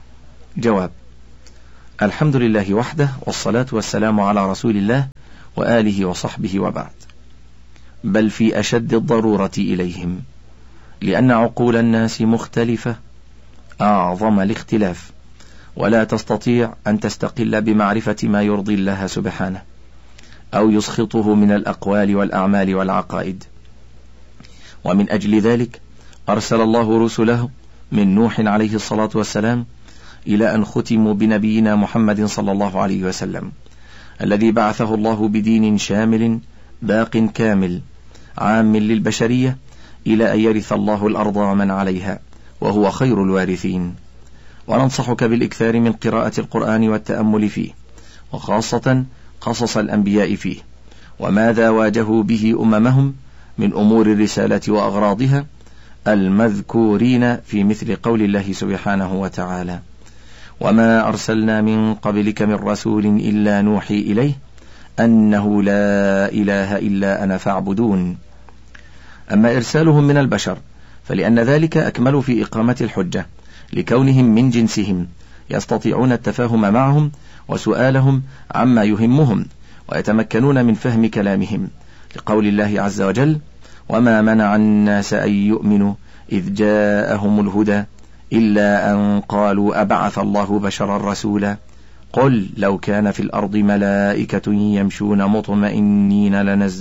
جواب: الحمد لله وحده، والصلاة والسلام على رسول الله وآله وصحبه وبعد. بل في أشد الضرورة إليهم، لأن عقول الناس مختلفة أعظم الاختلاف، ولا تستطيع أن تستقل بمعرفة ما يرضي الله سبحانه أو يسخطه من الأقوال والأعمال والعقائد. ومن أجل ذلك أرسل الله رسله من نوح عليه الصلاة والسلام إلى أن ختموا بنبينا محمد صلى الله عليه وسلم، الذي بعثه الله بدين شامل باق كامل عام للبشرية إلى أن يرث الله الأرض ومن عليها، وهو خير الوارثين. وننصحك بالإكثار من قراءة القرآن والتأمل فيه، وخاصة قصص الأنبياء فيه، وماذا واجهوا به أممهم من أمور الرسالة وأغراضها المذكورين في مثل قول الله سبحانه وتعالى: وما أرسلنا من قبلك من رسول إلا نوحي إليه أنه لا إله إلا أنا فاعبدون. أما إرسالهم من البشر فلأن ذلك أكمل في إقامة الحجة، لكونهم من جنسهم يستطيعون التفاهم معهم وسؤالهم عما يهمهم، ويتمكنون من فهم كلامهم، لقول الله عز وجل: وما منع الناس أن يؤمنوا إذ جاءهم الهدى إلا أن قالوا أبعث الله بشرا رسولا قل لو كان في الأرض ملائكة يمشون مطمئنين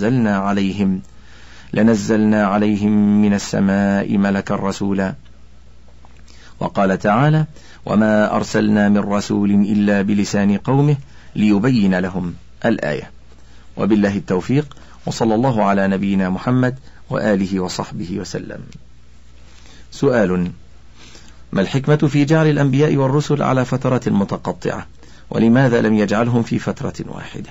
لنزلنا عليهم من السماء ملكا رسولا. وقال تعالى: وما أرسلنا من رسول إلا بلسان قومه ليبين لهم، الآية. وبالله التوفيق، وصلى الله على نبينا محمد وآله وصحبه وسلم. سؤال: ما الحكمة في جعل الأنبياء والرسل على فترات متقطعة، ولماذا لم يجعلهم في فترة واحدة؟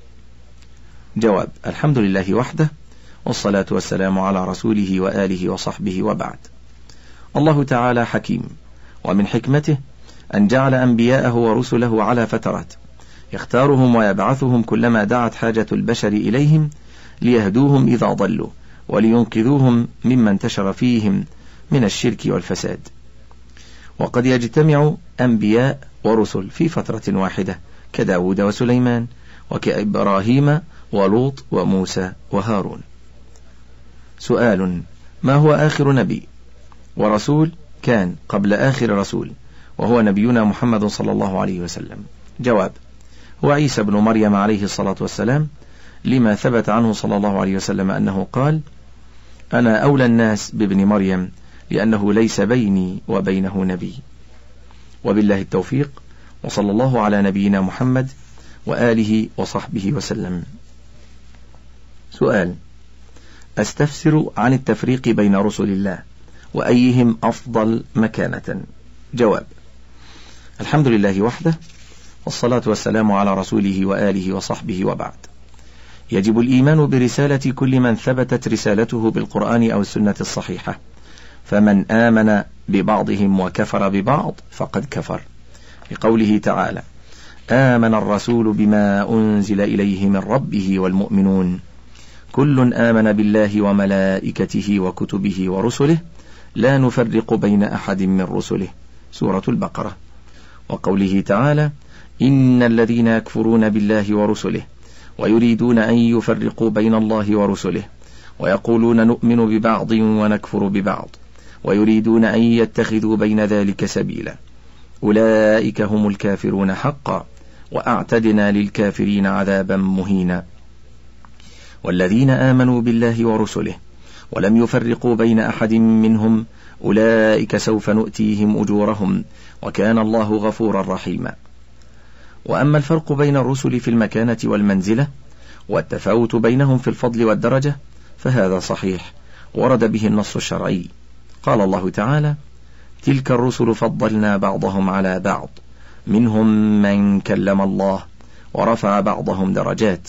جواب: الحمد لله وحده، والصلاة والسلام على رسوله وآله وصحبه وبعد. الله تعالى حكيم، ومن حكمته أن جعل أنبياءه ورسله على فترات، يختارهم ويبعثهم كلما دعت حاجة البشر إليهم ليهدوهم إذا ضلوا، ولينقذوهم مما انتشر فيهم من الشرك والفساد. وقد يجتمع أنبياء ورسل في فترة واحدة كداود وسليمان، وكإبراهيم ولوط وموسى وهارون. سؤال: ما هو آخر نبي ورسول كان قبل آخر رسول وهو نبينا محمد صلى الله عليه وسلم؟ جواب: هو عيسى بن مريم عليه الصلاة والسلام، لما ثبت عنه صلى الله عليه وسلم أنه قال: أنا أولى الناس بابن مريم لأنه ليس بيني وبينه نبي. وبالله التوفيق، وصلى الله على نبينا محمد وآله وصحبه وسلم. سؤال: أستفسر عن التفريق بين رسل الله، وأيهم أفضل مكانة؟ جواب: الحمد لله وحده، والصلاة والسلام على رسوله وآله وصحبه وبعد. يجب الإيمان برسالة كل من ثبتت رسالته بالقرآن أو السنة الصحيحة، فمن آمن ببعضهم وكفر ببعض فقد كفر، لقوله تعالى: آمن الرسول بما أنزل إليه من ربه والمؤمنون كل آمن بالله وملائكته وكتبه ورسله لا نفرق بين أحد من رسله، سورة البقرة. وقوله تعالى: إن الذين يكفرون بالله ورسله ويريدون أن يفرقوا بين الله ورسله ويقولون نؤمن ببعض ونكفر ببعض ويريدون أن يتخذوا بين ذلك سبيلا أولئك هم الكافرون حقا وأعتدنا للكافرين عذابا مهينا. والذين آمنوا بالله ورسله ولم يفرقوا بين أحد منهم أولئك سوف نؤتيهم أجورهم وكان الله غفورا رحيما. وأما الفرق بين الرسل في المكانة والمنزلة والتفاوت بينهم في الفضل والدرجة فهذا صحيح، ورد به النص الشرعي. قال الله تعالى: تلك الرسل فضلنا بعضهم على بعض منهم من كلم الله ورفع بعضهم درجات.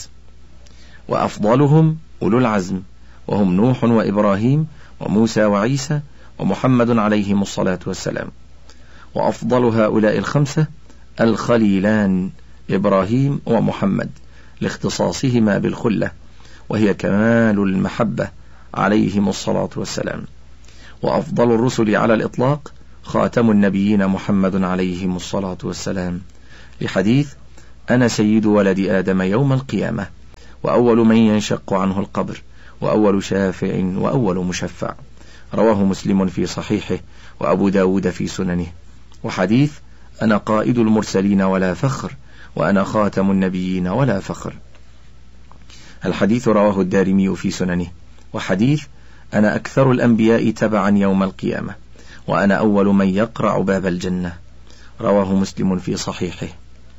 وأفضلهم أولو العزم، وهم نوح وإبراهيم وموسى وعيسى ومحمد عليهم الصلاة والسلام. وأفضل هؤلاء الخمسة الخليلان إبراهيم ومحمد لاختصاصهما بالخلة، وهي كمال المحبة عليهم الصلاة والسلام. وأفضل الرسل على الإطلاق خاتم النبيين محمد عليهم الصلاة والسلام، لحديث أنا سيد ولد آدم يوم القيامة، وأول من ينشق عنه القبر، وأول شافع وأول مشفع. رواه مسلم في صحيحه، وأبو داود في سننه. وحديث أنا قائد المرسلين ولا فخر، وأنا خاتم النبيين ولا فخر. الحديث رواه الدارمي في سننه. وحديث أنا أكثر الأنبياء تبعا يوم القيامة، وأنا أول من يقرع باب الجنة. رواه مسلم في صحيحه.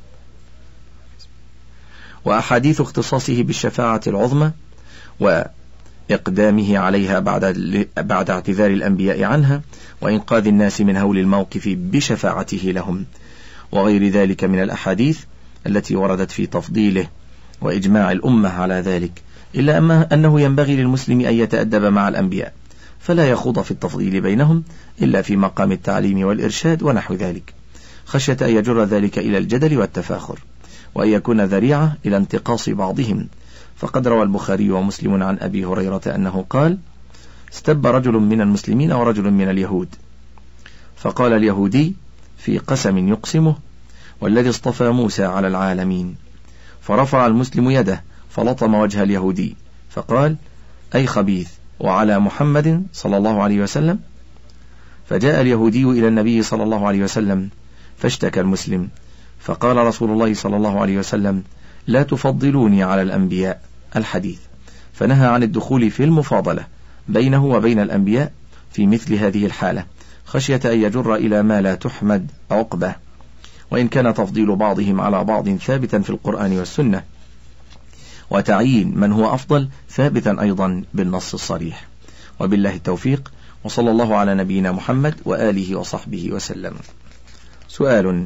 وأحاديث اختصاصه بالشفاعة العظمى وإقدامه عليها بعد اعتذار الأنبياء عنها، وإنقاذ الناس من هول الموقف بشفاعته لهم، وغير ذلك من الأحاديث التي وردت في تفضيله وإجماع الأمة على ذلك، إلا أنه ينبغي للمسلم أن يتأدب مع الأنبياء، فلا يخوض في التفضيل بينهم إلا في مقام التعليم والإرشاد ونحو ذلك، خشية أن يجر ذلك إلى الجدل والتفاخر، وأن يكون ذريعة إلى انتقاص بعضهم. فقد روى البخاري ومسلم عن أبي هريرة أنه قال: استب رجل من المسلمين ورجل من اليهود، فقال اليهودي في قسم يقسمه: والذي اصطفى موسى على العالمين. فرفع المسلم يده فلطم وجه اليهودي فقال: أي خبيث، وعلى محمد صلى الله عليه وسلم. فجاء اليهودي إلى النبي صلى الله عليه وسلم فاشتكى المسلم، فقال رسول الله صلى الله عليه وسلم: لا تفضلوني على الأنبياء. الحديث. فنهى عن الدخول في المفاضلة بينه وبين الأنبياء في مثل هذه الحالة، خشية أن يجر إلى ما لا تحمد عقبه، وإن كان تفضيل بعضهم على بعض ثابتا في القرآن والسنة، وتعيين من هو أفضل ثابتا أيضا بالنص الصريح. وبالله التوفيق، وصلى الله على نبينا محمد وآله وصحبه وسلم. سؤال: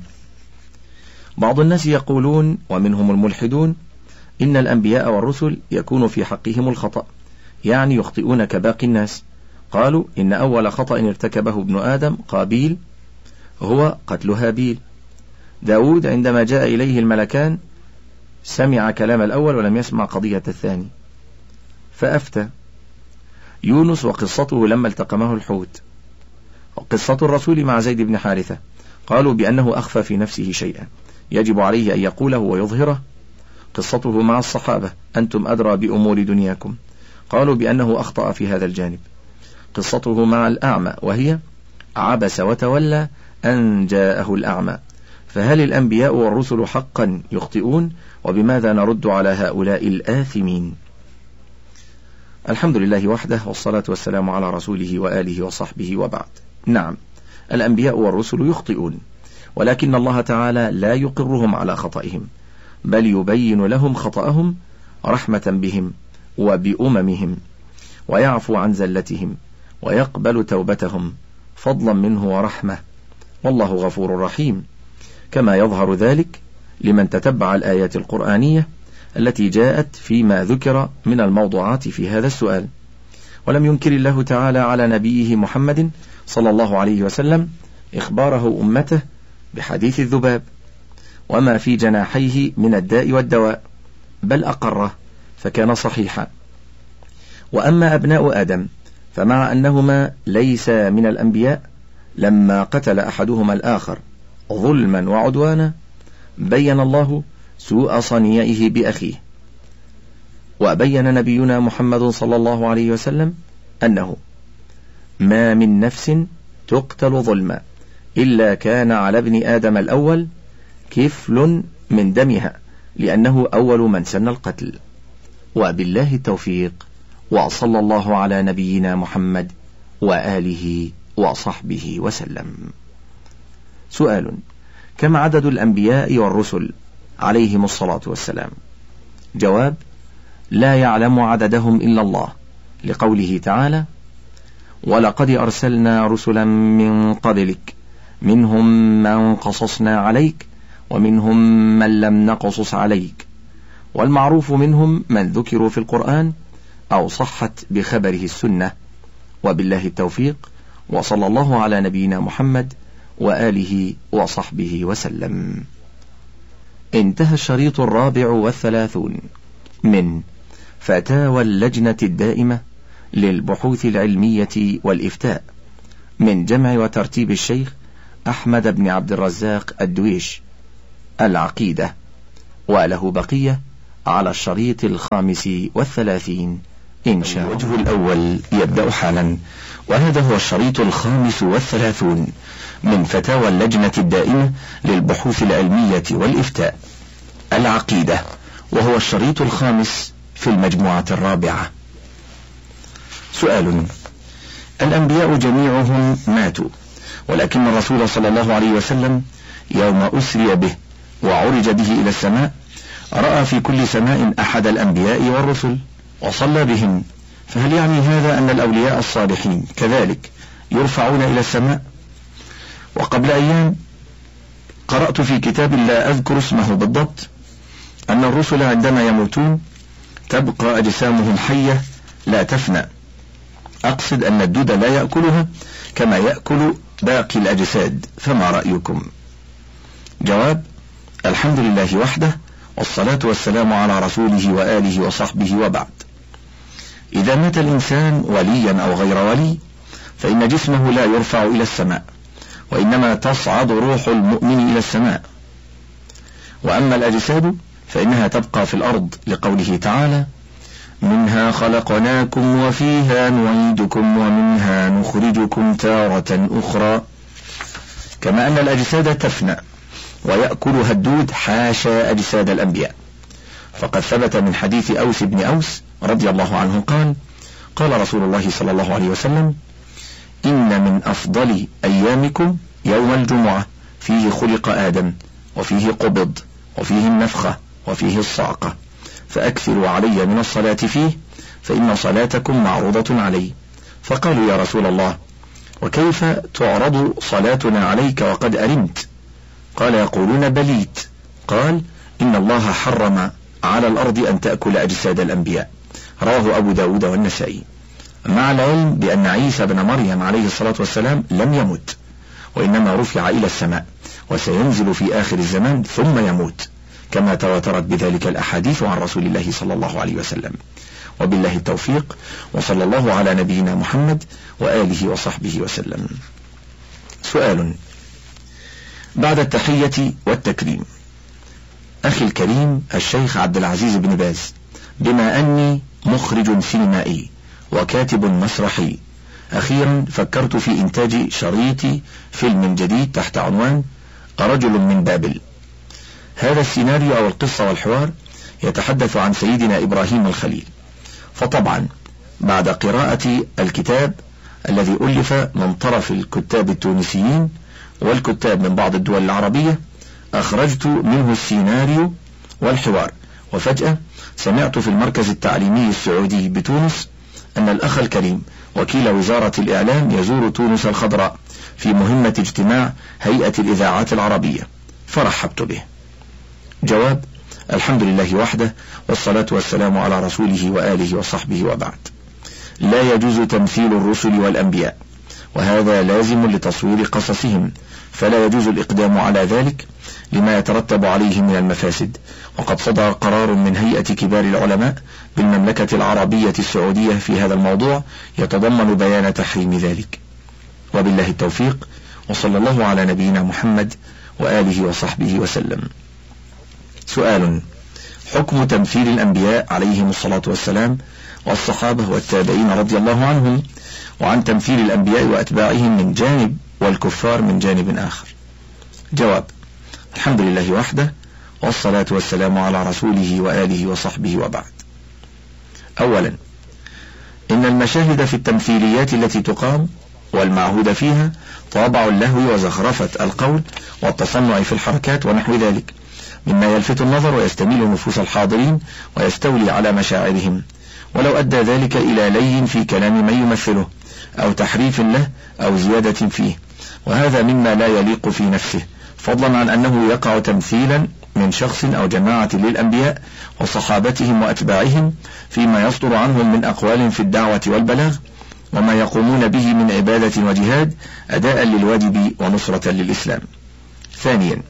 بعض الناس يقولون ومنهم الملحدون إن الأنبياء والرسل يكون في حقهم الخطأ، يعني يخطئون كباقي الناس. قالوا إن أول خطأ ارتكبه ابن آدم قابيل هو قتل هابيل. داود عندما جاء إليه الملكان سمع كلام الأول ولم يسمع قضية الثاني فأفتى. يونس وقصته لما التقمه الحوت. وقصة الرسول مع زيد بن حارثة قالوا بأنه أخفى في نفسه شيئا يجب عليه أن يقوله ويظهره. قصته مع الصحابة أنتم أدرى بأمور دنياكم، قالوا بأنه أخطأ في هذا الجانب. قصته مع الأعمى وهي عبس وتولى أن جاءه الأعمى. فهل الأنبياء والرسل حقا يخطئون؟ وبماذا نرد على هؤلاء الآثمين؟ الحمد لله وحده، والصلاة والسلام على رسوله وآله وصحبه، وبعد. نعم، الأنبياء والرسل يخطئون، ولكن الله تعالى لا يقرهم على خطئهم، بل يبين لهم خطأهم رحمة بهم وبأممهم، ويعفو عن زلتهم ويقبل توبتهم فضلا منه ورحمة، والله غفور رحيم، كما يظهر ذلك لمن تتبع الآيات القرآنية التي جاءت فيما ذكر من الموضوعات في هذا السؤال. ولم ينكر الله تعالى على نبيه محمد صلى الله عليه وسلم إخباره أمته بحديث الذباب وما في جناحيه من الداء والدواء، بل أقره فكان صحيحا. وأما أبناء آدم فمع أنهما ليس من الأنبياء، لما قتل أحدهما الآخر ظلما وعدوانا بين الله سوء صنيعه بأخيه، وبين نبينا محمد صلى الله عليه وسلم أنه ما من نفس تقتل ظلما إلا كان على ابن آدم الأول كفل من دمها، لأنه أول من سن القتل. وبالله التوفيق، وصلى الله على نبينا محمد وآله وصحبه وسلم. سؤال: كم عدد الأنبياء والرسل عليهم الصلاة والسلام؟ جواب: لا يعلم عددهم إلا الله، لقوله تعالى: ولقد أرسلنا رسلا من قبلك منهم من قصصنا عليك ومنهم من لم نقصص عليك، والمعروف منهم من ذكروا في القرآن أو صحت بخبره السنة. وبالله التوفيق، وصلى الله على نبينا محمد وآله وصحبه وسلم. انتهى الشريط 34 من فتاوى اللجنة الدائمة للبحوث العلمية والإفتاء من جمع وترتيب الشيخ أحمد بن عبد الرزاق الدويش، العقيدة، وله بقية على الشريط 35 إن شاء الله. الوجه الأول يبدأ حالا، وهذا هو الشريط 35 من فتاوى اللجنة الدائمة للبحوث العلمية والإفتاء، العقيدة، وهو الشريط 5 في المجموعة 4. سؤال: الأنبياء جميعهم ماتوا، ولكن الرسول صلى الله عليه وسلم يوم أسري به وعرج به إلى السماء رأى في كل سماء أحد الأنبياء والرسل وصلى بهم، فهل يعني هذا أن الأولياء الصالحين كذلك يرفعون إلى السماء؟ وقبل أيام قرأت في كتاب لا أذكر اسمه بالضبط أن الرسل عندما يموتون تبقى أجسامهم حية لا تفنى، أقصد أن الدود لا يأكلها كما يأكل باقي الأجساد، فما رأيكم؟ جواب: الحمد لله وحده، والصلاة والسلام على رسوله وآله وصحبه، وبعد. إذا مات الإنسان وليا أو غير ولي فإن جسمه لا يرفع إلى السماء، وإنما تصعد روح المؤمن إلى السماء، وأما الأجساد فإنها تبقى في الأرض، لقوله تعالى: منها خلقناكم وفيها نعيدكم ومنها نخرجكم تارة أخرى. كما أن الأجساد تفنى ويأكلها الدود، حاشا أجساد الأنبياء، فقد ثبت من حديث أوس بن أوس رضي الله عنه قال: قال رسول الله صلى الله عليه وسلم: إن من أفضل أيامكم يوم الجمعة، فيه خلق آدم، وفيه قبض، وفيه النفخة، وفيه الصعقة، فأكثروا علي من الصلاة فيه، فإن صلاتكم معروضة علي. فقالوا: يا رسول الله، وكيف تعرض صلاتنا عليك وقد أرمت؟ قال: يقولون بليت. قال: إن الله حرم على الأرض أن تأكل أجساد الأنبياء. رواه أبو داود والنسائي. مع العلم بأن عيسى بن مريم عليه الصلاة والسلام لم يمت، وإنما رفع إلى السماء، وسينزل في آخر الزمان ثم يموت، كما تواترت بذلك الأحاديث عن رسول الله صلى الله عليه وسلم. وبالله التوفيق، وصلى الله على نبينا محمد وآله وصحبه وسلم. سؤال: بعد التحية والتكريم، أخي الكريم الشيخ عبد العزيز بن باز، بما أني مخرج سينمائي وكاتب مسرحي، أخيرا فكرت في إنتاج شريط فيلم جديد تحت عنوان رجل من بابل. هذا السيناريو أو القصة والحوار يتحدث عن سيدنا إبراهيم الخليل، فطبعا بعد قراءة الكتاب الذي ألف من طرف الكتاب التونسيين والكتاب من بعض الدول العربية أخرجت منه السيناريو والحوار، وفجأة سمعت في المركز التعليمي السعودي بتونس أن الأخ الكريم وكيل وزارة الإعلام يزور تونس الخضراء في مهمة اجتماع هيئة الإذاعات العربية، فرحبت به. جواب: الحمد لله وحده، والصلاة والسلام على رسوله وآله وصحبه، وبعد. لا يجوز تمثيل الرسل والأنبياء، وهذا لازم لتصوير قصصهم، فلا يجوز الإقدام على ذلك لما يترتب عليه من المفاسد، وقد صدر قرار من هيئة كبار العلماء بالمملكة العربية السعودية في هذا الموضوع يتضمن بيان تحريم ذلك. وبالله التوفيق، وصلى الله على نبينا محمد وآله وصحبه وسلم. سؤال: حكم تمثيل الأنبياء عليهم الصلاة والسلام والصحابة والتابعين رضي الله عنهم، وعن تمثيل الأنبياء وأتباعهم من جانب والكفار من جانب آخر. جواب: الحمد لله وحده، والصلاة والسلام على رسوله وآله وصحبه، وبعد. أولا، إن المشاهد في التمثيليات التي تقام والمعهود فيها طابع اللهو وزخرفة القول والتصنع في الحركات ونحو ذلك، مما يلفت النظر ويستميل نفوس الحاضرين ويستولي على مشاعرهم، ولو أدى ذلك إلى لي في كلام من يمثله أو تحريف له أو زيادة فيه، وهذا مما لا يليق في نفسه، فضلا عن أنه يقع تمثيلا من شخص أو جماعة للأنبياء وصحابتهم وأتباعهم فيما يصدر عنهم من أقوال في الدعوة والبلاغ، وما يقومون به من عبادة وجهاد أداء للواجب ونصرة للإسلام. ثانيا،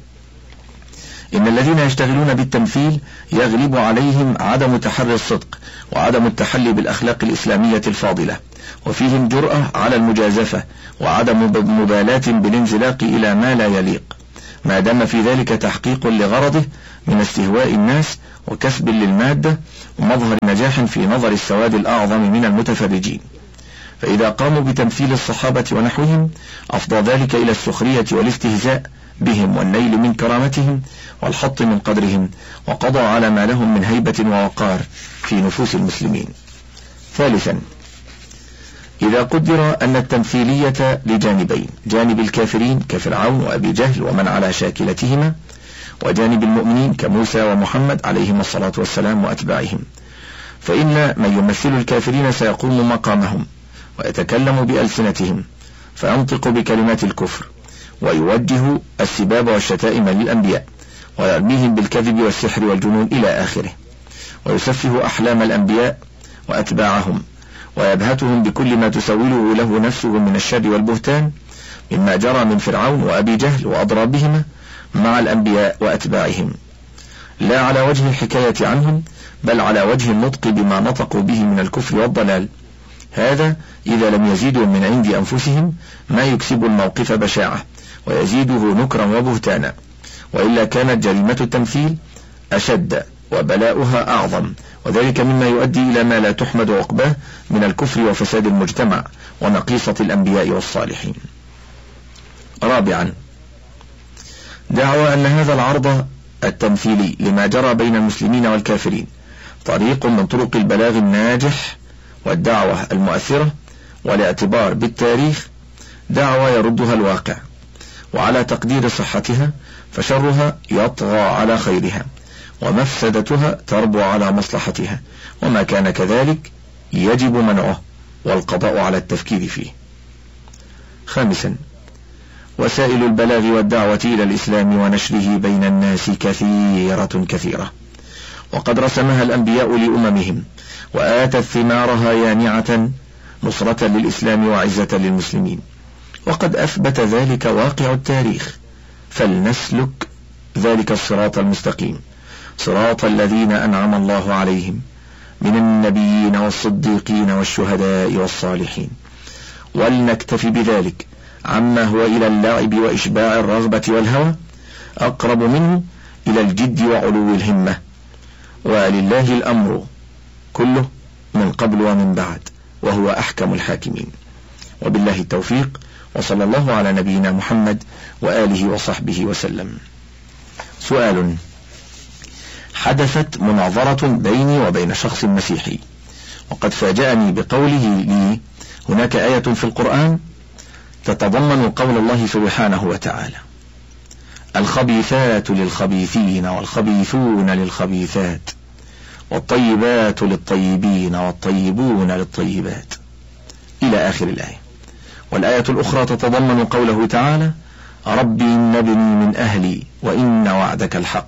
إن الذين يشتغلون بالتمثيل يغلب عليهم عدم تحري الصدق وعدم التحلي بالأخلاق الإسلامية الفاضلة، وفيهم جرأة على المجازفة وعدم مبالاة بالانزلاق إلى ما لا يليق، ما دام في ذلك تحقيق لغرضه من استهواء الناس وكسب للمادة ومظهر نجاح في نظر السواد الأعظم من المتفرجين. فإذا قاموا بتمثيل الصحابة ونحوهم أفضى ذلك إلى السخرية والاستهزاء بهم والنيل من كرامتهم والحط من قدرهم، وقضى على ما لهم من هيبة ووقار في نفوس المسلمين. ثالثا، إذا قدر أن التمثيلية لجانبين، جانب الكافرين كفرعون وأبي جهل ومن على شاكلتهما، وجانب المؤمنين كموسى ومحمد عليهم الصلاة والسلام وأتباعهم، فإن من يمثل الكافرين سيقوم مقامهم ويتكلم بألسنتهم فينطق بكلمات الكفر ويوجه السباب والشتائم للأنبياء ويرميهم بالكذب والسحر والجنون إلى آخره، ويسفه أحلام الأنبياء وأتباعهم ويبهتهم بكل ما تسوله له نفسه من الشر والبهتان مما جرى من فرعون وأبي جهل وأضرابهما مع الأنبياء وأتباعهم، لا على وجه الحكاية عنهم بل على وجه النطق بما نطقوا به من الكفر والضلال. هذا إذا لم يزيدوا من عند أنفسهم ما يكسب الموقف بشاعة ويزيده نكرا وبهتانا، وإلا كانت جريمة التمثيل أشد وبلاؤها أعظم، وذلك مما يؤدي إلى ما لا تحمد عقباه من الكفر وفساد المجتمع ونقيصة الأنبياء والصالحين. رابعا، دعوى أن هذا العرض التمثيلي لما جرى بين المسلمين والكافرين طريق من طرق البلاغ الناجح والدعوة المؤثرة، والاعتبار بالتاريخ دعوة يردها الواقع، وعلى تقدير صحتها فشرها يطغى على خيرها ومفسدتها تربو على مصلحتها، وما كان كذلك يجب منعه والقضاء على التفكير فيه. خامسا، وسائل البلاغ والدعوة إلى الإسلام ونشره بين الناس كثيرة، وقد رسمها الأنبياء لأممهم وآتت ثمارها يانعة نصرة للإسلام وعزة للمسلمين، وقد أثبت ذلك واقع التاريخ، فلنسلك ذلك الصراط المستقيم، صراط الذين أنعم الله عليهم من النبيين والصديقين والشهداء والصالحين، ولنكتفي بذلك عما هو إلى اللعب وإشباع الرغبة والهوى أقرب منه إلى الجد وعلو الهمة، ولله الأمر كله من قبل ومن بعد، وهو أحكم الحاكمين. وبالله التوفيق، وصلى الله على نبينا محمد وآله وصحبه وسلم. سؤال: حدثت مناظرة بيني وبين شخص مسيحي، وقد فاجأني بقوله لي: هناك آية في القرآن تتضمن قول الله سبحانه وتعالى: الخبيثات للخبيثين والخبيثون للخبيثات والطيبات للطيبين والطيبون للطيبات، إلى آخر الآية. والآية الأخرى تتضمن قوله تعالى: رب إن ابني من أهلي وإن وعدك الحق،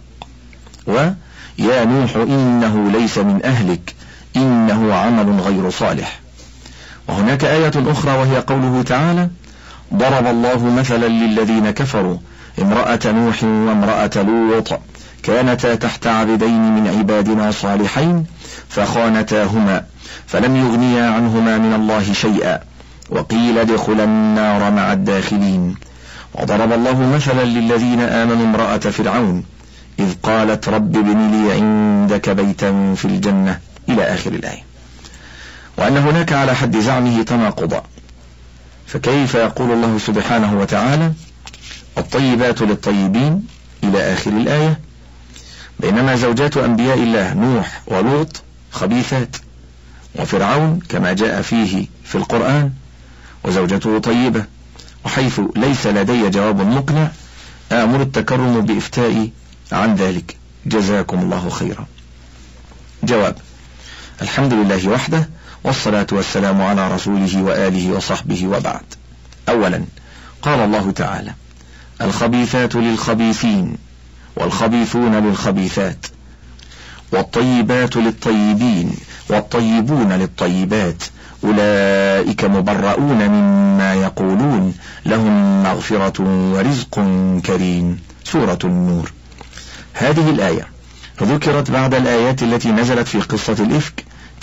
ويا نوح إنه ليس من أهلك إنه عمل غير صالح. وهناك آية أخرى وهي قوله تعالى: ضرب الله مثلا للذين كفروا امرأة نوح وامرأة لوط كانتا تحت عبدين من عبادنا صالحين فخانتاهما فلم يغنيا عنهما من الله شيئا وقيل ادخلا النار مع الداخلين. وضرب الله مثلا للذين آمنوا امرأة فرعون إذ قالت رب ابن لي عندك بيتا في الجنة، إلى آخر الآية. وأن هناك على حد زعمه تناقضا، فكيف يقول الله سبحانه وتعالى: الطيبات للطيبين، إلى آخر الآية، بينما زوجات أنبياء الله نوح ولوط خبيثات، وفرعون كما جاء فيه في القرآن وزوجته طيبة؟ وحيث ليس لدي جواب مقنع آمر التكرم بإفتائي عن ذلك، جزاكم الله خيرا. جواب: الحمد لله وحده، والصلاة والسلام على رسوله وآله وصحبه، وبعد. أولا، قال الله تعالى: الخبيثات للخبيثين والخبيثون للخبيثات والطيبات للطيبين والطيبون للطيبات أولئك مبرؤون مما يقولون لهم مغفرة ورزق كريم. سورة النور. هذه الآية ذكرت بعد الآيات التي نزلت في قصة الإفك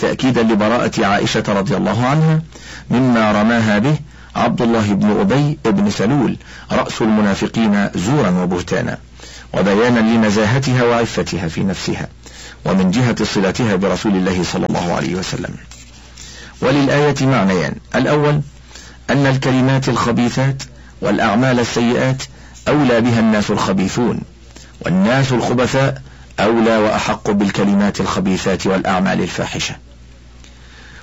تأكيدا لبراءة عائشة رضي الله عنها مما رماها به عبد الله بن أبي بن سلول رأس المنافقين زورا وبهتانا، وبيانا لنزاهتها وعفتها في نفسها ومن جهة صلتها برسول الله صلى الله عليه وسلم. وللآية معنيان: الأول أن الكلمات الخبيثات والأعمال السيئات أولى بها الناس الخبيثون، والناس الخبثاء أولى وأحق بالكلمات الخبيثات والأعمال الفاحشة.